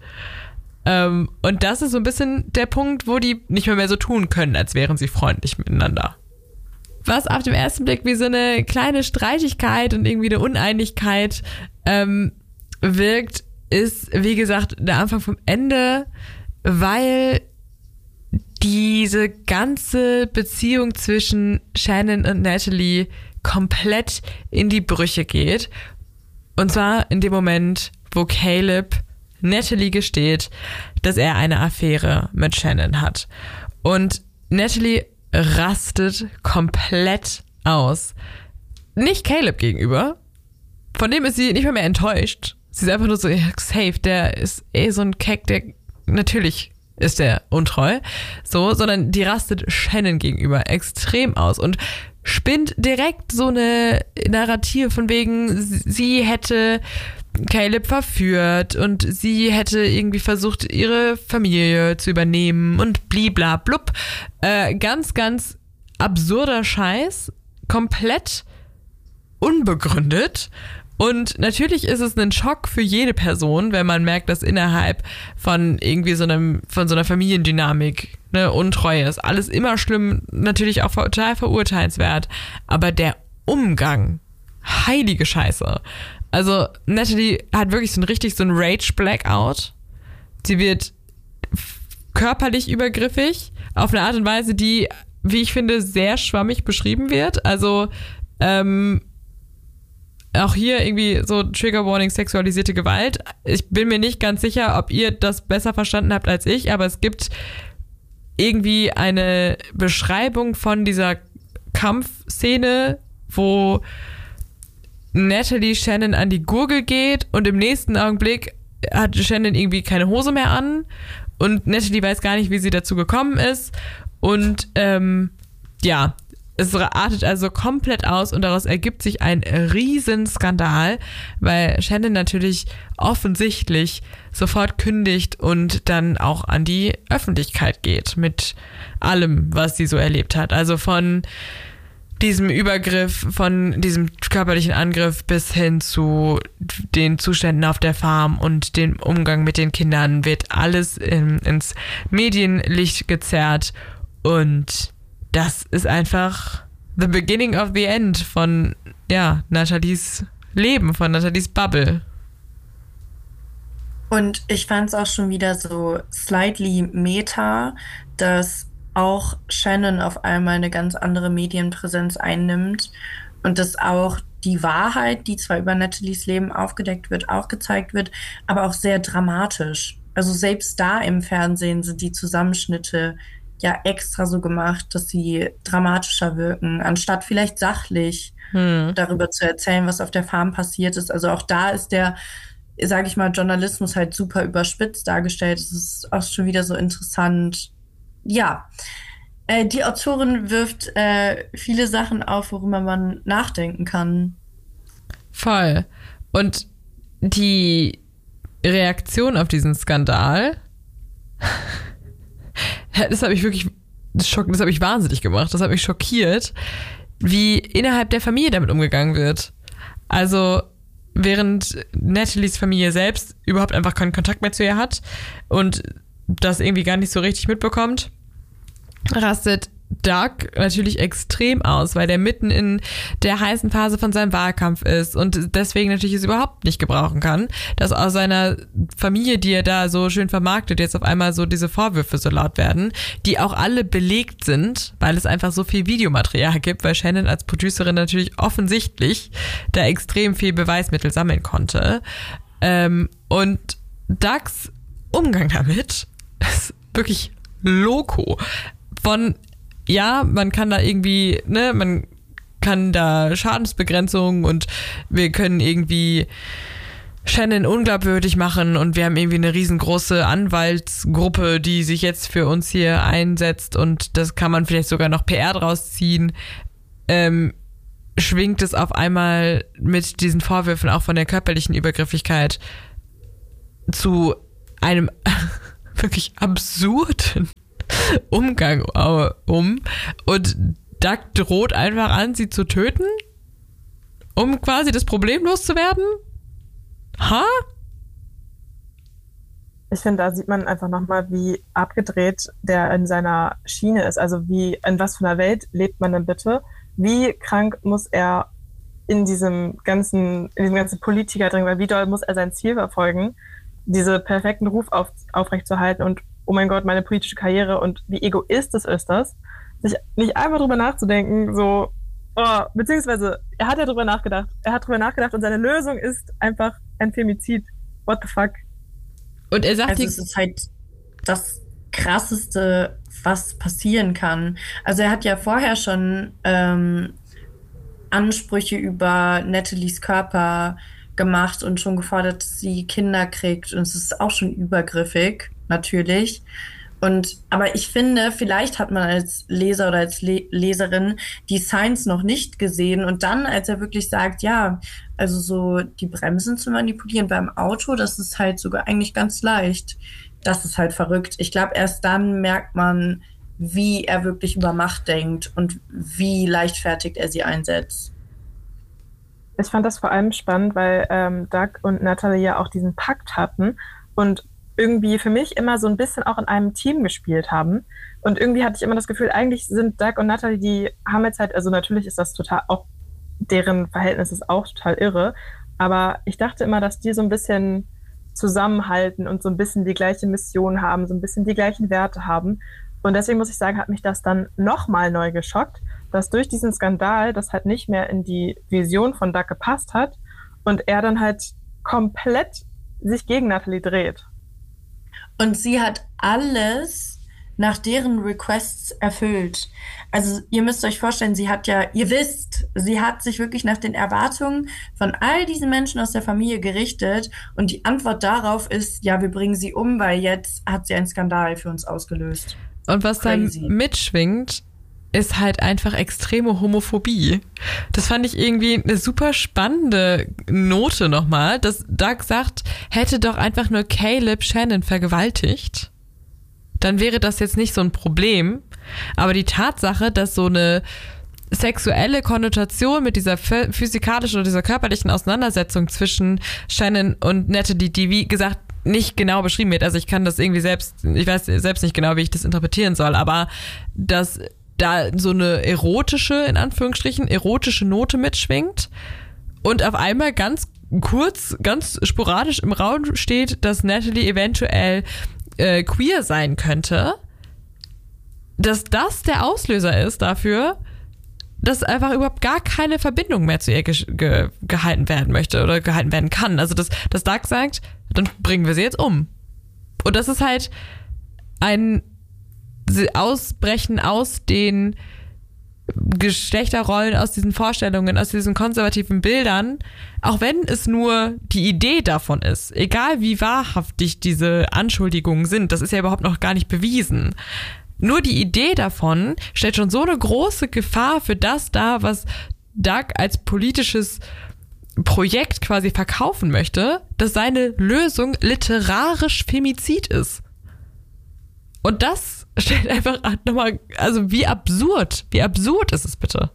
Und das ist so ein bisschen der Punkt, wo die nicht mehr so tun können, als wären sie freundlich miteinander. Was auf den ersten Blick wie so eine kleine Streitigkeit und irgendwie eine Uneinigkeit wirkt, ist, wie gesagt, der Anfang vom Ende, weil diese ganze Beziehung zwischen Shannon und Natalie komplett in die Brüche geht. Und zwar in dem Moment, wo Caleb Natalie gesteht, dass er eine Affäre mit Shannon hat. Und Natalie rastet komplett aus. Nicht Caleb gegenüber. Von dem ist sie nicht mehr enttäuscht. Sie ist einfach nur so, ja, safe, der ist so ein Keck, der natürlich ist der untreu, so, sondern die rastet Shannon gegenüber extrem aus und spinnt direkt so eine Narrative von wegen, sie hätte Caleb verführt und sie hätte irgendwie versucht, ihre Familie zu übernehmen und bliblablub. Ganz, ganz absurder Scheiß, komplett unbegründet. Und natürlich ist es ein Schock für jede Person, wenn man merkt, dass innerhalb von irgendwie von so einer Familiendynamik, ne, Untreue ist. Alles immer schlimm, natürlich auch total verurteilenswert. Aber der Umgang, heilige Scheiße. Also Natalie hat wirklich so ein Rage-Blackout. Sie wird körperlich übergriffig auf eine Art und Weise, die, wie ich finde, sehr schwammig beschrieben wird. Also auch hier irgendwie so Trigger Warning, sexualisierte Gewalt. Ich bin mir nicht ganz sicher, ob ihr das besser verstanden habt als ich, aber es gibt irgendwie eine Beschreibung von dieser Kampfszene, wo Natalie Shannon an die Gurgel geht und im nächsten Augenblick hat Shannon irgendwie keine Hose mehr an und Natalie weiß gar nicht, wie sie dazu gekommen ist und ja, es artet also komplett aus und daraus ergibt sich ein Riesenskandal, weil Shannon natürlich offensichtlich sofort kündigt und dann auch an die Öffentlichkeit geht mit allem, was sie so erlebt hat. Also von diesem Übergriff, von diesem körperlichen Angriff bis hin zu den Zuständen auf der Farm und dem Umgang mit den Kindern wird alles ins Medienlicht gezerrt und das ist einfach the beginning of the end von, ja, Nathalies Leben, von Nathalies Bubble. Und ich fand es auch schon wieder so slightly meta, dass auch Shannon auf einmal eine ganz andere Medienpräsenz einnimmt und dass auch die Wahrheit, die zwar über Nathalies Leben aufgedeckt wird, auch gezeigt wird, aber auch sehr dramatisch. Also selbst da im Fernsehen sind die Zusammenschnitte ja extra so gemacht, dass sie dramatischer wirken, anstatt vielleicht sachlich darüber zu erzählen, was auf der Farm passiert ist. Also auch da ist der, sage ich mal, Journalismus halt super überspitzt dargestellt. Es ist auch schon wieder so interessant. Ja, die Autorin wirft viele Sachen auf, worüber man nachdenken kann. Voll. Und die Reaktion auf diesen Skandal das habe ich wirklich, das habe ich wahnsinnig gemacht, das hat mich schockiert, wie innerhalb der Familie damit umgegangen wird. Also während Nathalies Familie selbst überhaupt einfach keinen Kontakt mehr zu ihr hat und das irgendwie gar nicht so richtig mitbekommt, rastet Doug natürlich extrem aus, weil der mitten in der heißen Phase von seinem Wahlkampf ist und deswegen natürlich es überhaupt nicht gebrauchen kann, dass aus seiner Familie, die er da so schön vermarktet, jetzt auf einmal so diese Vorwürfe so laut werden, die auch alle belegt sind, weil es einfach so viel Videomaterial gibt, weil Shannon als Producerin natürlich offensichtlich da extrem viel Beweismittel sammeln konnte. Und Dougs Umgang damit ist wirklich loco. Von ja, man kann da irgendwie, ne, man kann da Schadensbegrenzung und wir können irgendwie Shannon unglaubwürdig machen und wir haben irgendwie eine riesengroße Anwaltsgruppe, die sich jetzt für uns hier einsetzt und das kann man vielleicht sogar noch PR draus ziehen, schwingt es auf einmal mit diesen Vorwürfen auch von der körperlichen Übergrifflichkeit zu einem wirklich absurden Umgang um und Doug droht einfach an, sie zu töten, um quasi das Problem loszuwerden? Ich finde, da sieht man einfach nochmal, wie abgedreht der in seiner Schiene ist. Also in was für einer Welt lebt man denn bitte? Wie krank muss er in diesem ganzen Politiker drin, weil wie doll muss er sein Ziel verfolgen, diese perfekten Ruf aufrechtzuerhalten und oh mein Gott, meine politische Karriere und wie egoistisch ist das, sich nicht einfach drüber nachzudenken, so, beziehungsweise er hat drüber nachgedacht und seine Lösung ist einfach ein Femizid. What the fuck? Und er sagt, also es ist halt das Krasseste, was passieren kann. Also er hat ja vorher schon Ansprüche über Nathalies Körper gemacht und schon gefordert, dass sie Kinder kriegt. Und es ist auch schon übergriffig, natürlich. Aber ich finde, vielleicht hat man als Leser oder als Leserin die Signs noch nicht gesehen. Und dann, als er wirklich sagt, ja, also so die Bremsen zu manipulieren beim Auto, das ist halt sogar eigentlich ganz leicht. Das ist halt verrückt. Ich glaube, erst dann merkt man, wie er wirklich über Macht denkt und wie leichtfertig er sie einsetzt. Ich fand das vor allem spannend, weil Doug und Natalie ja auch diesen Pakt hatten und irgendwie für mich immer so ein bisschen auch in einem Team gespielt haben. Und irgendwie hatte ich immer das Gefühl, eigentlich sind Doug und Natalie, die haben jetzt halt, also natürlich ist das total, auch deren Verhältnis ist auch total irre, aber ich dachte immer, dass die so ein bisschen zusammenhalten und so ein bisschen die gleiche Mission haben, so ein bisschen die gleichen Werte haben. Und deswegen muss ich sagen, hat mich das dann nochmal neu geschockt, dass durch diesen Skandal das halt nicht mehr in die Vision von Doug gepasst hat und er dann halt komplett sich gegen Natalie dreht. Und sie hat alles nach deren Requests erfüllt. Also ihr müsst euch vorstellen, sie hat sich wirklich nach den Erwartungen von all diesen Menschen aus der Familie gerichtet und die Antwort darauf ist, ja, wir bringen sie um, weil jetzt hat sie einen Skandal für uns ausgelöst. Und was dann mitschwingt, ist halt einfach extreme Homophobie. Das fand ich irgendwie eine super spannende Note nochmal, dass Doug sagt, hätte doch einfach nur Caleb Shannon vergewaltigt, dann wäre das jetzt nicht so ein Problem. Aber die Tatsache, dass so eine sexuelle Konnotation mit dieser physikalischen oder dieser körperlichen Auseinandersetzung zwischen Shannon und Natalie, die wie gesagt nicht genau beschrieben wird, also ich weiß selbst nicht genau, wie ich das interpretieren soll, aber dass da so eine erotische, in Anführungsstrichen, erotische Note mitschwingt und auf einmal ganz kurz, ganz sporadisch im Raum steht, dass Natalie eventuell queer sein könnte, dass das der Auslöser ist dafür, dass einfach überhaupt gar keine Verbindung mehr zu ihr gehalten werden möchte oder gehalten werden kann. Also dass Doug sagt, dann bringen wir sie jetzt um. Und das ist halt ein Ausbrechen aus den Geschlechterrollen, aus diesen Vorstellungen, aus diesen konservativen Bildern, auch wenn es nur die Idee davon ist, egal wie wahrhaftig diese Anschuldigungen sind, das ist ja überhaupt noch gar nicht bewiesen. Nur die Idee davon stellt schon so eine große Gefahr für das dar, was Doug als politisches Projekt quasi verkaufen möchte, dass seine Lösung literarisch Femizid ist. Und das stellt einfach nochmal, also wie absurd ist es bitte?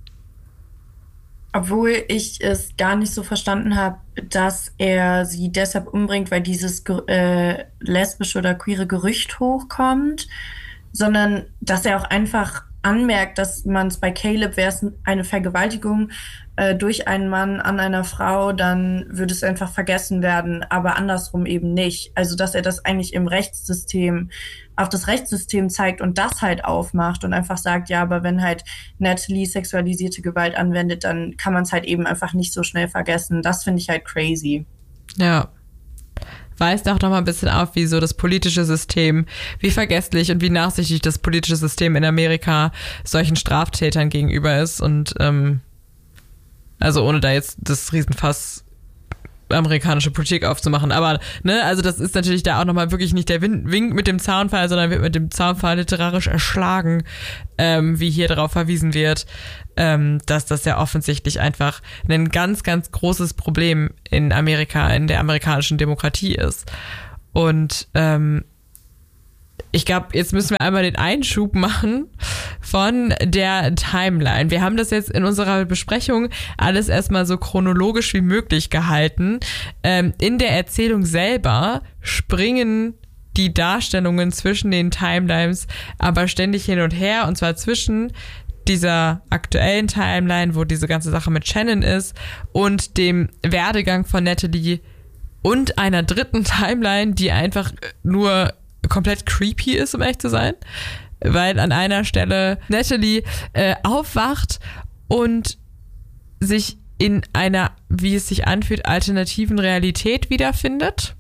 Obwohl ich es gar nicht so verstanden habe, dass er sie deshalb umbringt, weil dieses lesbische oder queere Gerücht hochkommt, sondern dass er auch einfach anmerkt, dass man es bei Caleb, wäre es eine Vergewaltigung durch einen Mann an einer Frau, dann würde es einfach vergessen werden, aber andersrum eben nicht. Also dass er das eigentlich auf das Rechtssystem zeigt und das halt aufmacht und einfach sagt, ja, aber wenn halt Natalie sexualisierte Gewalt anwendet, dann kann man es halt eben einfach nicht so schnell vergessen. Das finde ich halt crazy. Ja. Weist auch noch mal ein bisschen auf, wie so das politische System, wie vergesslich und wie nachsichtig das politische System in Amerika solchen Straftätern gegenüber ist und also ohne da jetzt das Riesenfass amerikanische Politik aufzumachen. Aber, ne, also das ist natürlich da auch nochmal wirklich nicht der Wink mit dem Zaunpfahl, sondern wird mit dem Zaunpfahl literarisch erschlagen, wie hier darauf verwiesen wird, dass das ja offensichtlich einfach ein ganz, ganz großes Problem in Amerika, in der amerikanischen Demokratie ist. Und ich glaube, jetzt müssen wir einmal den Einschub machen von der Timeline. Wir haben das jetzt in unserer Besprechung alles erstmal so chronologisch wie möglich gehalten. In der Erzählung selber springen die Darstellungen zwischen den Timelines aber ständig hin und her, und zwar zwischen dieser aktuellen Timeline, wo diese ganze Sache mit Shannon ist, und dem Werdegang von Natalie und einer dritten Timeline, die einfach nur komplett creepy ist, um ehrlich zu sein, weil an einer Stelle Natalie aufwacht und sich in einer, wie es sich anfühlt, alternativen Realität wiederfindet,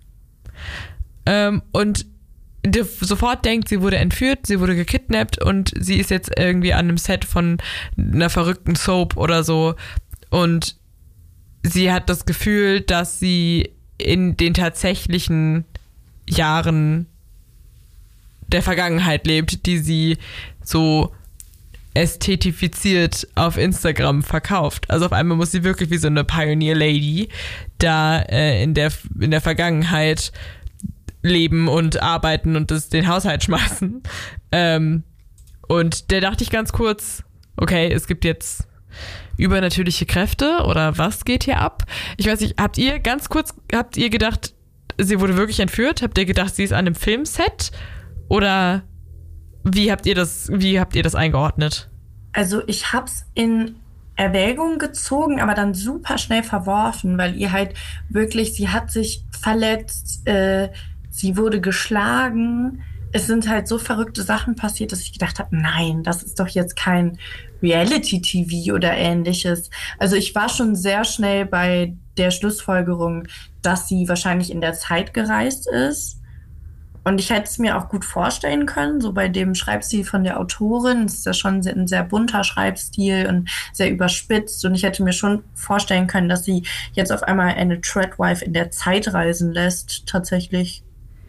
und sofort denkt, sie wurde entführt, sie wurde gekidnappt und sie ist jetzt irgendwie an einem Set von einer verrückten Soap oder so, und sie hat das Gefühl, dass sie in den tatsächlichen Jahren der Vergangenheit lebt, die sie so ästhetifiziert auf Instagram verkauft. Also auf einmal muss sie wirklich wie so eine Pioneer Lady da in der Vergangenheit leben und arbeiten und den Haushalt schmeißen. Und da dachte ich ganz kurz, okay, es gibt jetzt übernatürliche Kräfte oder was geht hier ab? Ich weiß nicht, habt ihr gedacht, sie wurde wirklich entführt? Habt ihr gedacht, sie ist an einem Filmset? Oder wie habt ihr das eingeordnet? Also ich hab's in Erwägung gezogen, aber dann super schnell verworfen, weil ihr halt wirklich, sie hat sich verletzt, sie wurde geschlagen. Es sind halt so verrückte Sachen passiert, dass ich gedacht habe, nein, das ist doch jetzt kein Reality-TV oder ähnliches. Also ich war schon sehr schnell bei der Schlussfolgerung, dass sie wahrscheinlich in der Zeit gereist ist. Und ich hätte es mir auch gut vorstellen können, so bei dem Schreibstil von der Autorin. Es ist ja schon ein sehr bunter Schreibstil und sehr überspitzt. Und ich hätte mir schon vorstellen können, dass sie jetzt auf einmal eine Treadwife in der Zeit reisen lässt, tatsächlich.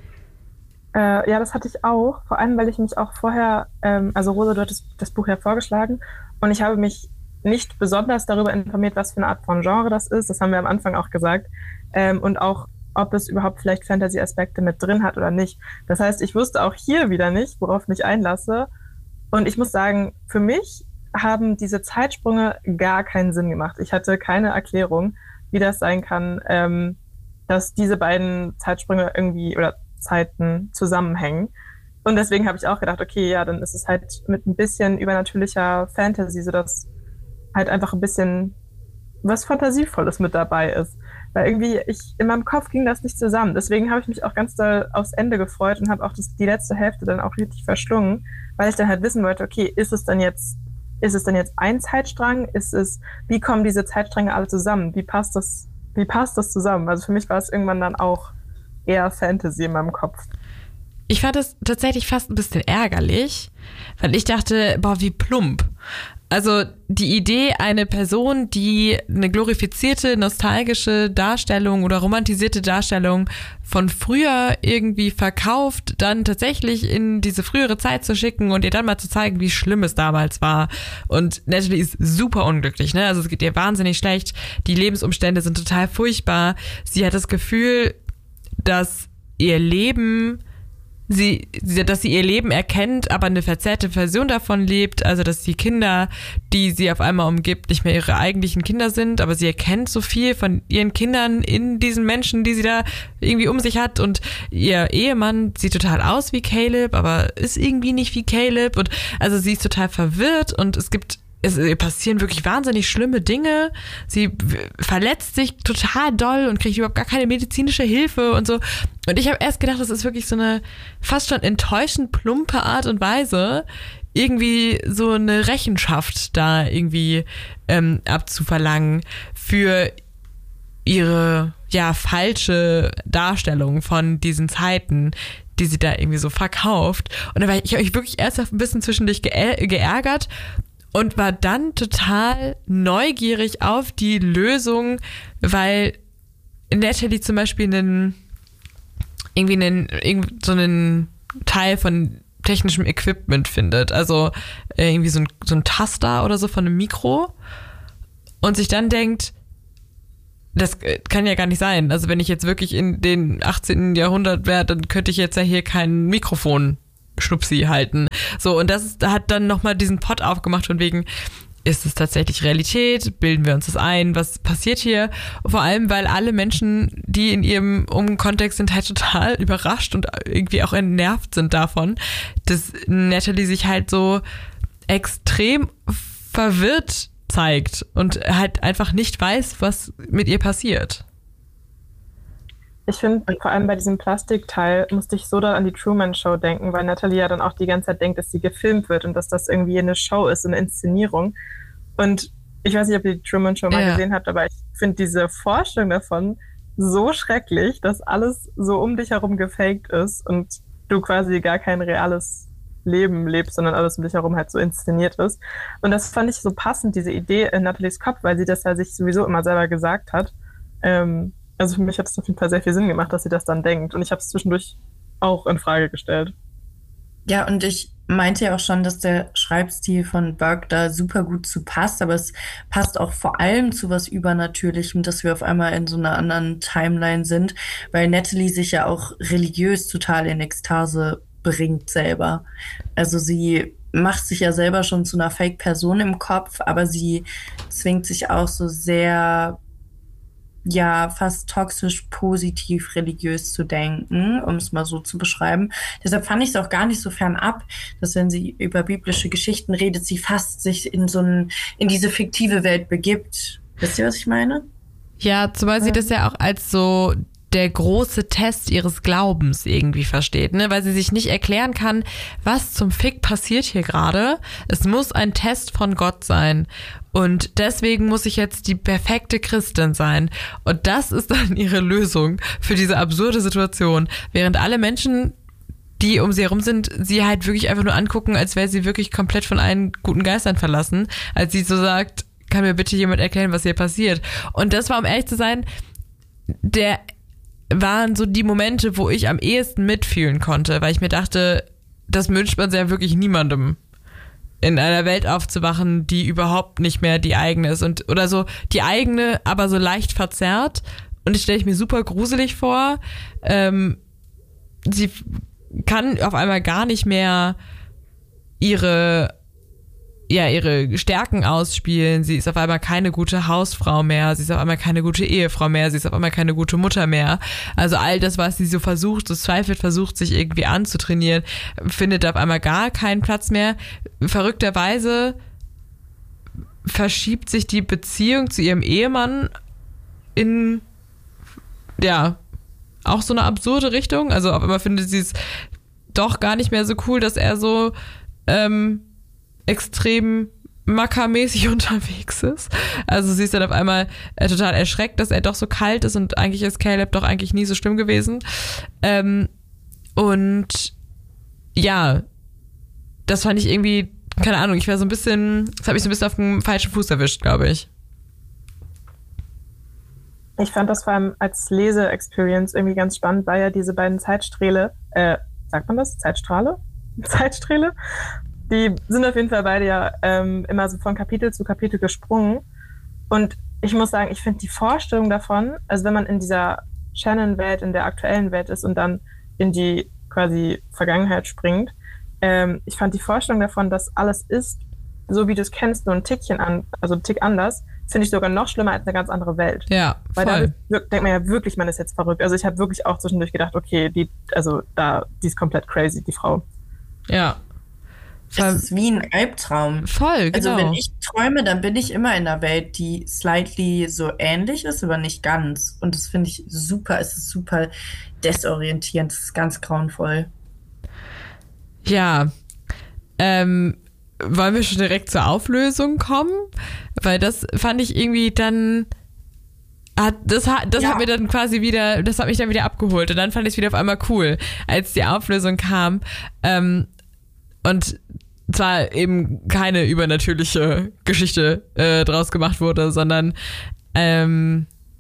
Ja, das hatte ich auch. Vor allem, weil ich mich auch vorher, also Rosa, du hattest das Buch ja vorgeschlagen, und ich habe mich nicht besonders darüber informiert, was für eine Art von Genre das ist. Das haben wir am Anfang auch gesagt. Und auch, ob es überhaupt vielleicht Fantasy-Aspekte mit drin hat oder nicht. Das heißt, ich wusste auch hier wieder nicht, worauf ich mich einlasse. Und ich muss sagen, für mich haben diese Zeitsprünge gar keinen Sinn gemacht. Ich hatte keine Erklärung, wie das sein kann, dass diese beiden Zeitsprünge irgendwie oder Zeiten zusammenhängen. Und deswegen habe ich auch gedacht, okay, ja, dann ist es halt mit ein bisschen übernatürlicher Fantasy, sodass halt einfach ein bisschen was Fantasievolles mit dabei ist. Weil irgendwie in meinem Kopf ging das nicht zusammen. Deswegen habe ich mich auch ganz doll aufs Ende gefreut und habe auch die letzte Hälfte dann auch richtig verschlungen, weil ich dann halt wissen wollte, okay, ist es denn jetzt ein Zeitstrang? Wie kommen diese Zeitstränge alle zusammen? Wie passt das zusammen? Also für mich war es irgendwann dann auch eher Fantasy in meinem Kopf. Ich fand das tatsächlich fast ein bisschen ärgerlich, weil ich dachte, boah, wie plump. Also die Idee, eine Person, die eine glorifizierte, nostalgische Darstellung oder romantisierte Darstellung von früher irgendwie verkauft, dann tatsächlich in diese frühere Zeit zu schicken und ihr dann mal zu zeigen, wie schlimm es damals war. Und Natalie ist super unglücklich, ne? Also es geht ihr wahnsinnig schlecht. Die Lebensumstände sind total furchtbar. Sie hat das Gefühl, dass ihr Leben erkennt, aber eine verzerrte Version davon lebt, also dass die Kinder, die sie auf einmal umgibt, nicht mehr ihre eigentlichen Kinder sind, aber sie erkennt so viel von ihren Kindern in diesen Menschen, die sie da irgendwie um sich hat, und ihr Ehemann sieht total aus wie Caleb, aber ist irgendwie nicht wie Caleb, und also sie ist total verwirrt, und es passieren wirklich wahnsinnig schlimme Dinge. Sie verletzt sich total doll und kriegt überhaupt gar keine medizinische Hilfe und so. Und ich habe erst gedacht, das ist wirklich so eine fast schon enttäuschend plumpe Art und Weise, irgendwie so eine Rechenschaft da irgendwie abzuverlangen für ihre falsche Darstellung von diesen Zeiten, die sie da irgendwie so verkauft. Und ich habe mich wirklich erst ein bisschen zwischendurch geärgert und war dann total neugierig auf die Lösung, weil Natalie zum Beispiel so einen Teil von technischem Equipment findet, also irgendwie so ein Taster oder so von einem Mikro und sich dann denkt, das kann ja gar nicht sein. Also wenn ich jetzt wirklich in den 18. Jahrhundert wäre, dann könnte ich jetzt ja hier kein Mikrofon Schnupsi halten. So, und das hat dann nochmal diesen Pot aufgemacht von wegen, ist es tatsächlich Realität? Bilden wir uns das ein? Was passiert hier? Vor allem, weil alle Menschen, die in ihrem Kontext sind, halt total überrascht und irgendwie auch entnervt sind davon, dass Natalie sich halt so extrem verwirrt zeigt und halt einfach nicht weiß, was mit ihr passiert. Ich finde, vor allem bei diesem Plastikteil musste ich so doll an die Truman Show denken, weil Natalie ja dann auch die ganze Zeit denkt, dass sie gefilmt wird und dass das irgendwie eine Show ist, eine Inszenierung. Und ich weiß nicht, ob ihr die Truman Show mal gesehen habt, aber ich finde diese Vorstellung davon so schrecklich, dass alles so um dich herum gefaked ist und du quasi gar kein reales Leben lebst, sondern alles um dich herum halt so inszeniert ist. Und das fand ich so passend, diese Idee in Nathalies Kopf, weil sie das ja sich sowieso immer selber gesagt hat. Also für mich hat es auf jeden Fall sehr viel Sinn gemacht, dass sie das dann denkt. Und ich habe es zwischendurch auch in Frage gestellt. Ja, und ich meinte ja auch schon, dass der Schreibstil von Burke da super gut zu passt, aber es passt auch vor allem zu was Übernatürlichem, dass wir auf einmal in so einer anderen Timeline sind, weil Natalie sich ja auch religiös total in Ekstase bringt selber. Also sie macht sich ja selber schon zu einer Fake-Person im Kopf, aber sie zwingt sich auch so sehr, ja, fast toxisch positiv religiös zu denken, um es mal so zu beschreiben. Deshalb fand ich es auch gar nicht so fernab, dass wenn sie über biblische Geschichten redet, sie fast sich in diese fiktive Welt begibt. Wisst ihr, was ich meine? Ja, zumal sie das ja auch als so der große Test ihres Glaubens irgendwie versteht, ne? Weil sie sich nicht erklären kann, was zum Fick passiert hier gerade. Es muss ein Test von Gott sein. Und deswegen muss ich jetzt die perfekte Christin sein. Und das ist dann ihre Lösung für diese absurde Situation. Während alle Menschen, die um sie herum sind, sie halt wirklich einfach nur angucken, als wäre sie wirklich komplett von allen guten Geistern verlassen. Als sie so sagt, kann mir bitte jemand erklären, was hier passiert. Und das war, um ehrlich zu sein, waren so die Momente, wo ich am ehesten mitfühlen konnte, weil ich mir dachte, das wünscht man ja wirklich niemandem, in einer Welt aufzuwachen, die überhaupt nicht mehr die eigene ist oder so die eigene, aber so leicht verzerrt. Und das stelle ich mir super gruselig vor. Sie kann auf einmal gar nicht mehr ihre Stärken ausspielen. Sie ist auf einmal keine gute Hausfrau mehr. Sie ist auf einmal keine gute Ehefrau mehr. Sie ist auf einmal keine gute Mutter mehr. Also all das, was sie so versucht, sich irgendwie anzutrainieren, findet auf einmal gar keinen Platz mehr. Verrückterweise verschiebt sich die Beziehung zu ihrem Ehemann in, auch so eine absurde Richtung. Also auf einmal findet sie es doch gar nicht mehr so cool, dass er so, extrem mackermäßig unterwegs ist. Also sie ist dann auf einmal total erschreckt, dass er doch so kalt ist und eigentlich ist Caleb doch eigentlich nie so schlimm gewesen. Und ja, das fand ich irgendwie, keine Ahnung, das hat mich so ein bisschen auf dem falschen Fuß erwischt, glaube ich. Ich fand das vor allem als Lese-Experience irgendwie ganz spannend, weil ja diese beiden Zeitsträhle, sagt man das? Zeitstrahle? Zeitsträhle? Die sind auf jeden Fall beide ja immer so von Kapitel zu Kapitel gesprungen. Und ich muss sagen, ich finde die Vorstellung davon, also wenn man in dieser Shannon-Welt, in der aktuellen Welt ist und dann in die quasi Vergangenheit springt, ich fand die Vorstellung davon, dass alles ist, so wie du es kennst, nur ein Tick anders, finde ich sogar noch schlimmer als eine ganz andere Welt. Ja, voll. Weil da denkt man ja wirklich, man ist jetzt verrückt. Also ich habe wirklich auch zwischendurch gedacht, okay, die ist komplett crazy, die Frau. Ja. Das ist wie ein Albtraum. Voll, genau. Also wenn ich träume, dann bin ich immer in einer Welt, die slightly so ähnlich ist, aber nicht ganz. Und das finde ich super. Es ist super desorientierend. Es ist ganz grauenvoll. Ja. Wollen wir schon direkt zur Auflösung kommen? Weil das fand ich irgendwie dann... Das hat mir dann quasi wieder... Das hat mich dann wieder abgeholt. Und dann fand ich es wieder auf einmal cool, als die Auflösung kam. Und zwar eben keine übernatürliche Geschichte draus gemacht wurde, sondern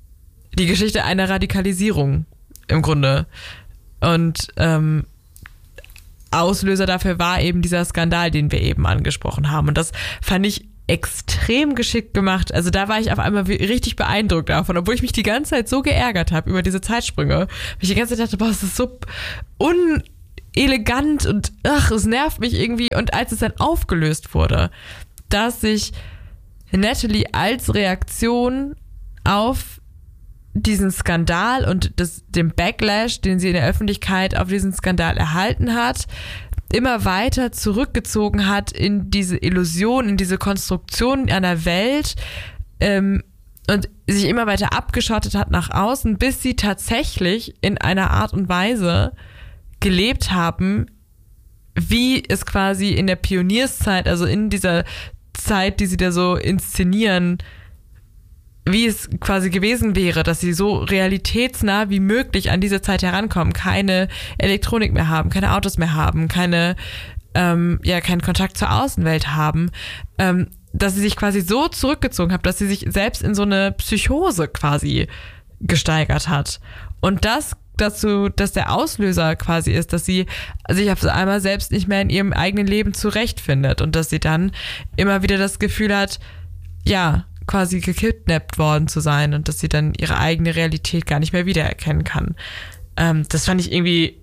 die Geschichte einer Radikalisierung im Grunde. Und Auslöser dafür war eben dieser Skandal, den wir eben angesprochen haben. Und das fand ich extrem geschickt gemacht. Also da war ich auf einmal richtig beeindruckt davon, obwohl ich mich die ganze Zeit so geärgert habe über diese Zeitsprünge. Weil ich die ganze Zeit dachte, boah, das ist so unelegant und es nervt mich irgendwie. Und als es dann aufgelöst wurde, dass sich Natalie als Reaktion auf diesen Skandal und den Backlash, den sie in der Öffentlichkeit auf diesen Skandal erhalten hat, immer weiter zurückgezogen hat in diese Illusion, in diese Konstruktion einer Welt und sich immer weiter abgeschottet hat nach außen, bis sie tatsächlich in einer Art und Weise gelebt haben, wie es quasi in der Pionierszeit, also in dieser Zeit, die sie da so inszenieren, wie es quasi gewesen wäre, dass sie so realitätsnah wie möglich an diese Zeit herankommen, keine Elektronik mehr haben, keine Autos mehr haben, keinen Kontakt zur Außenwelt haben, dass sie sich quasi so zurückgezogen hat, dass sie sich selbst in so eine Psychose quasi gesteigert hat. Und das dazu, dass der Auslöser quasi ist, dass sie sich auf einmal selbst nicht mehr in ihrem eigenen Leben zurechtfindet und dass sie dann immer wieder das Gefühl hat, ja, quasi gekidnappt worden zu sein und dass sie dann ihre eigene Realität gar nicht mehr wiedererkennen kann. Das fand ich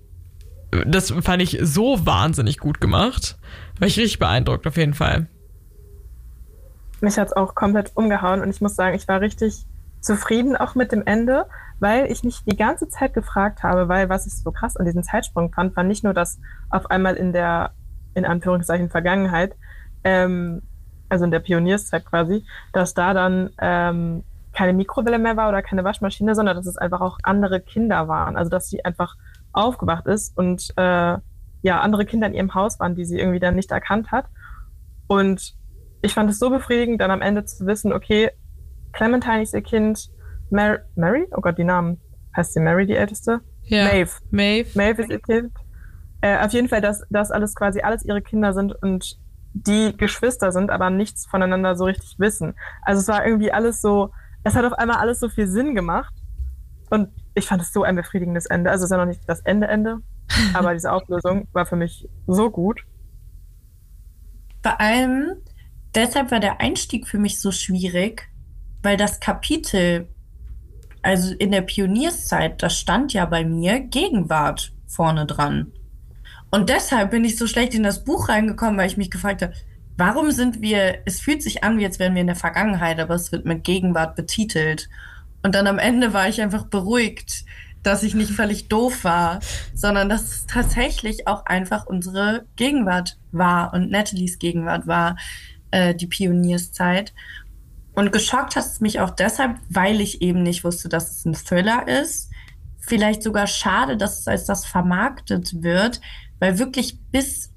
so wahnsinnig gut gemacht. War ich richtig beeindruckt, auf jeden Fall. Mich hat es auch komplett umgehauen und ich muss sagen, ich war richtig zufrieden auch mit dem Ende, weil ich mich die ganze Zeit gefragt habe, weil was ich so krass an diesem Zeitsprung fand, war nicht nur, dass auf einmal in der, in Anführungszeichen, Vergangenheit, also in der Pionierszeit quasi, dass da dann keine Mikrowelle mehr war oder keine Waschmaschine, sondern dass es einfach auch andere Kinder waren. Also dass sie einfach aufgewacht ist und andere Kinder in ihrem Haus waren, die sie irgendwie dann nicht erkannt hat. Und ich fand es so befriedigend, dann am Ende zu wissen, okay, Clementine ist ihr Kind, Mary? Oh Gott, die Namen. Heißt sie Mary, die Älteste? Ja. Maeve ist ihr Kind. Auf jeden Fall, dass alles ihre Kinder sind und die Geschwister sind, aber nichts voneinander so richtig wissen. Also es war irgendwie alles so, es hat auf einmal alles so viel Sinn gemacht und ich fand es so ein befriedigendes Ende. Also es ist ja noch nicht das Ende, aber diese Auflösung war für mich so gut. Vor allem, deshalb war der Einstieg für mich so schwierig, weil das Kapitel, also in der Pionierszeit, das stand ja bei mir Gegenwart vorne dran. Und deshalb bin ich so schlecht in das Buch reingekommen, weil ich mich gefragt habe, warum es fühlt sich an, wie jetzt wären wir in der Vergangenheit, aber es wird mit Gegenwart betitelt. Und dann am Ende war ich einfach beruhigt, dass ich nicht völlig doof war, sondern dass es tatsächlich auch einfach unsere Gegenwart war und Natalies Gegenwart war, die Pionierszeit. Und geschockt hat es mich auch deshalb, weil ich eben nicht wusste, dass es ein Thriller ist. Vielleicht sogar schade, dass es als das vermarktet wird, weil wirklich bis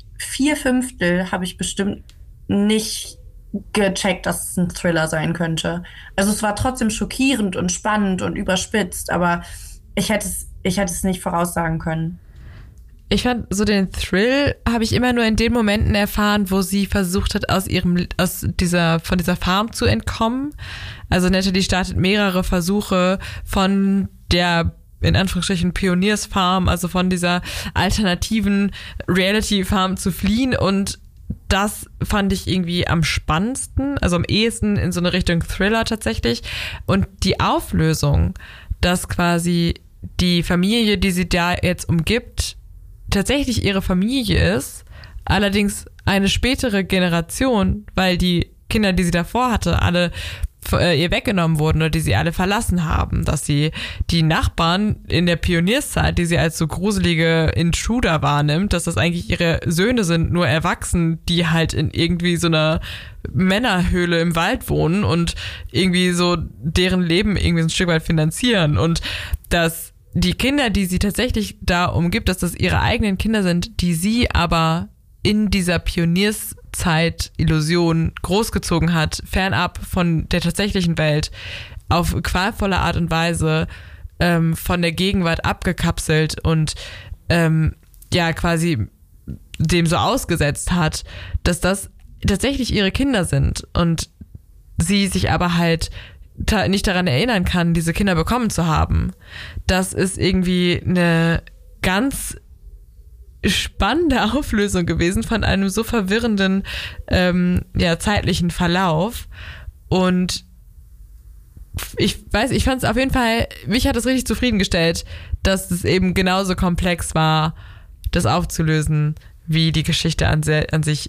4/5 habe ich bestimmt nicht gecheckt, dass es ein Thriller sein könnte. Also es war trotzdem schockierend und spannend und überspitzt, aber ich hätte es nicht voraussagen können. Ich fand, so den Thrill habe ich immer nur in den Momenten erfahren, wo sie versucht hat, von dieser Farm zu entkommen. Also Natalie startet mehrere Versuche von der, in Anführungsstrichen, Pioniersfarm, also von dieser alternativen Reality-Farm zu fliehen, und das fand ich irgendwie am spannendsten, also am ehesten in so eine Richtung Thriller tatsächlich. Und die Auflösung, dass quasi die Familie, die sie da jetzt umgibt, tatsächlich ihre Familie ist, allerdings eine spätere Generation, weil die Kinder, die sie davor hatte, alle ihr weggenommen wurden oder die sie alle verlassen haben, dass sie die Nachbarn in der Pionierszeit, die sie als so gruselige Intruder wahrnimmt, dass das eigentlich ihre Söhne sind, nur erwachsen, die halt in irgendwie so einer Männerhöhle im Wald wohnen und irgendwie so deren Leben irgendwie ein Stück weit finanzieren, und dass die Kinder, die sie tatsächlich da umgibt, dass das ihre eigenen Kinder sind, die sie aber in dieser Pionierszeit-Illusion großgezogen hat, fernab von der tatsächlichen Welt, auf qualvolle Art und Weise von der Gegenwart abgekapselt und quasi dem so ausgesetzt hat, dass das tatsächlich ihre Kinder sind und sie sich aber halt nicht daran erinnern kann, diese Kinder bekommen zu haben. Das ist irgendwie eine ganz spannende Auflösung gewesen von einem so verwirrenden zeitlichen Verlauf. Und ich fand es auf jeden Fall, mich hat es richtig zufriedengestellt, dass es eben genauso komplex war, das aufzulösen, wie die Geschichte an sich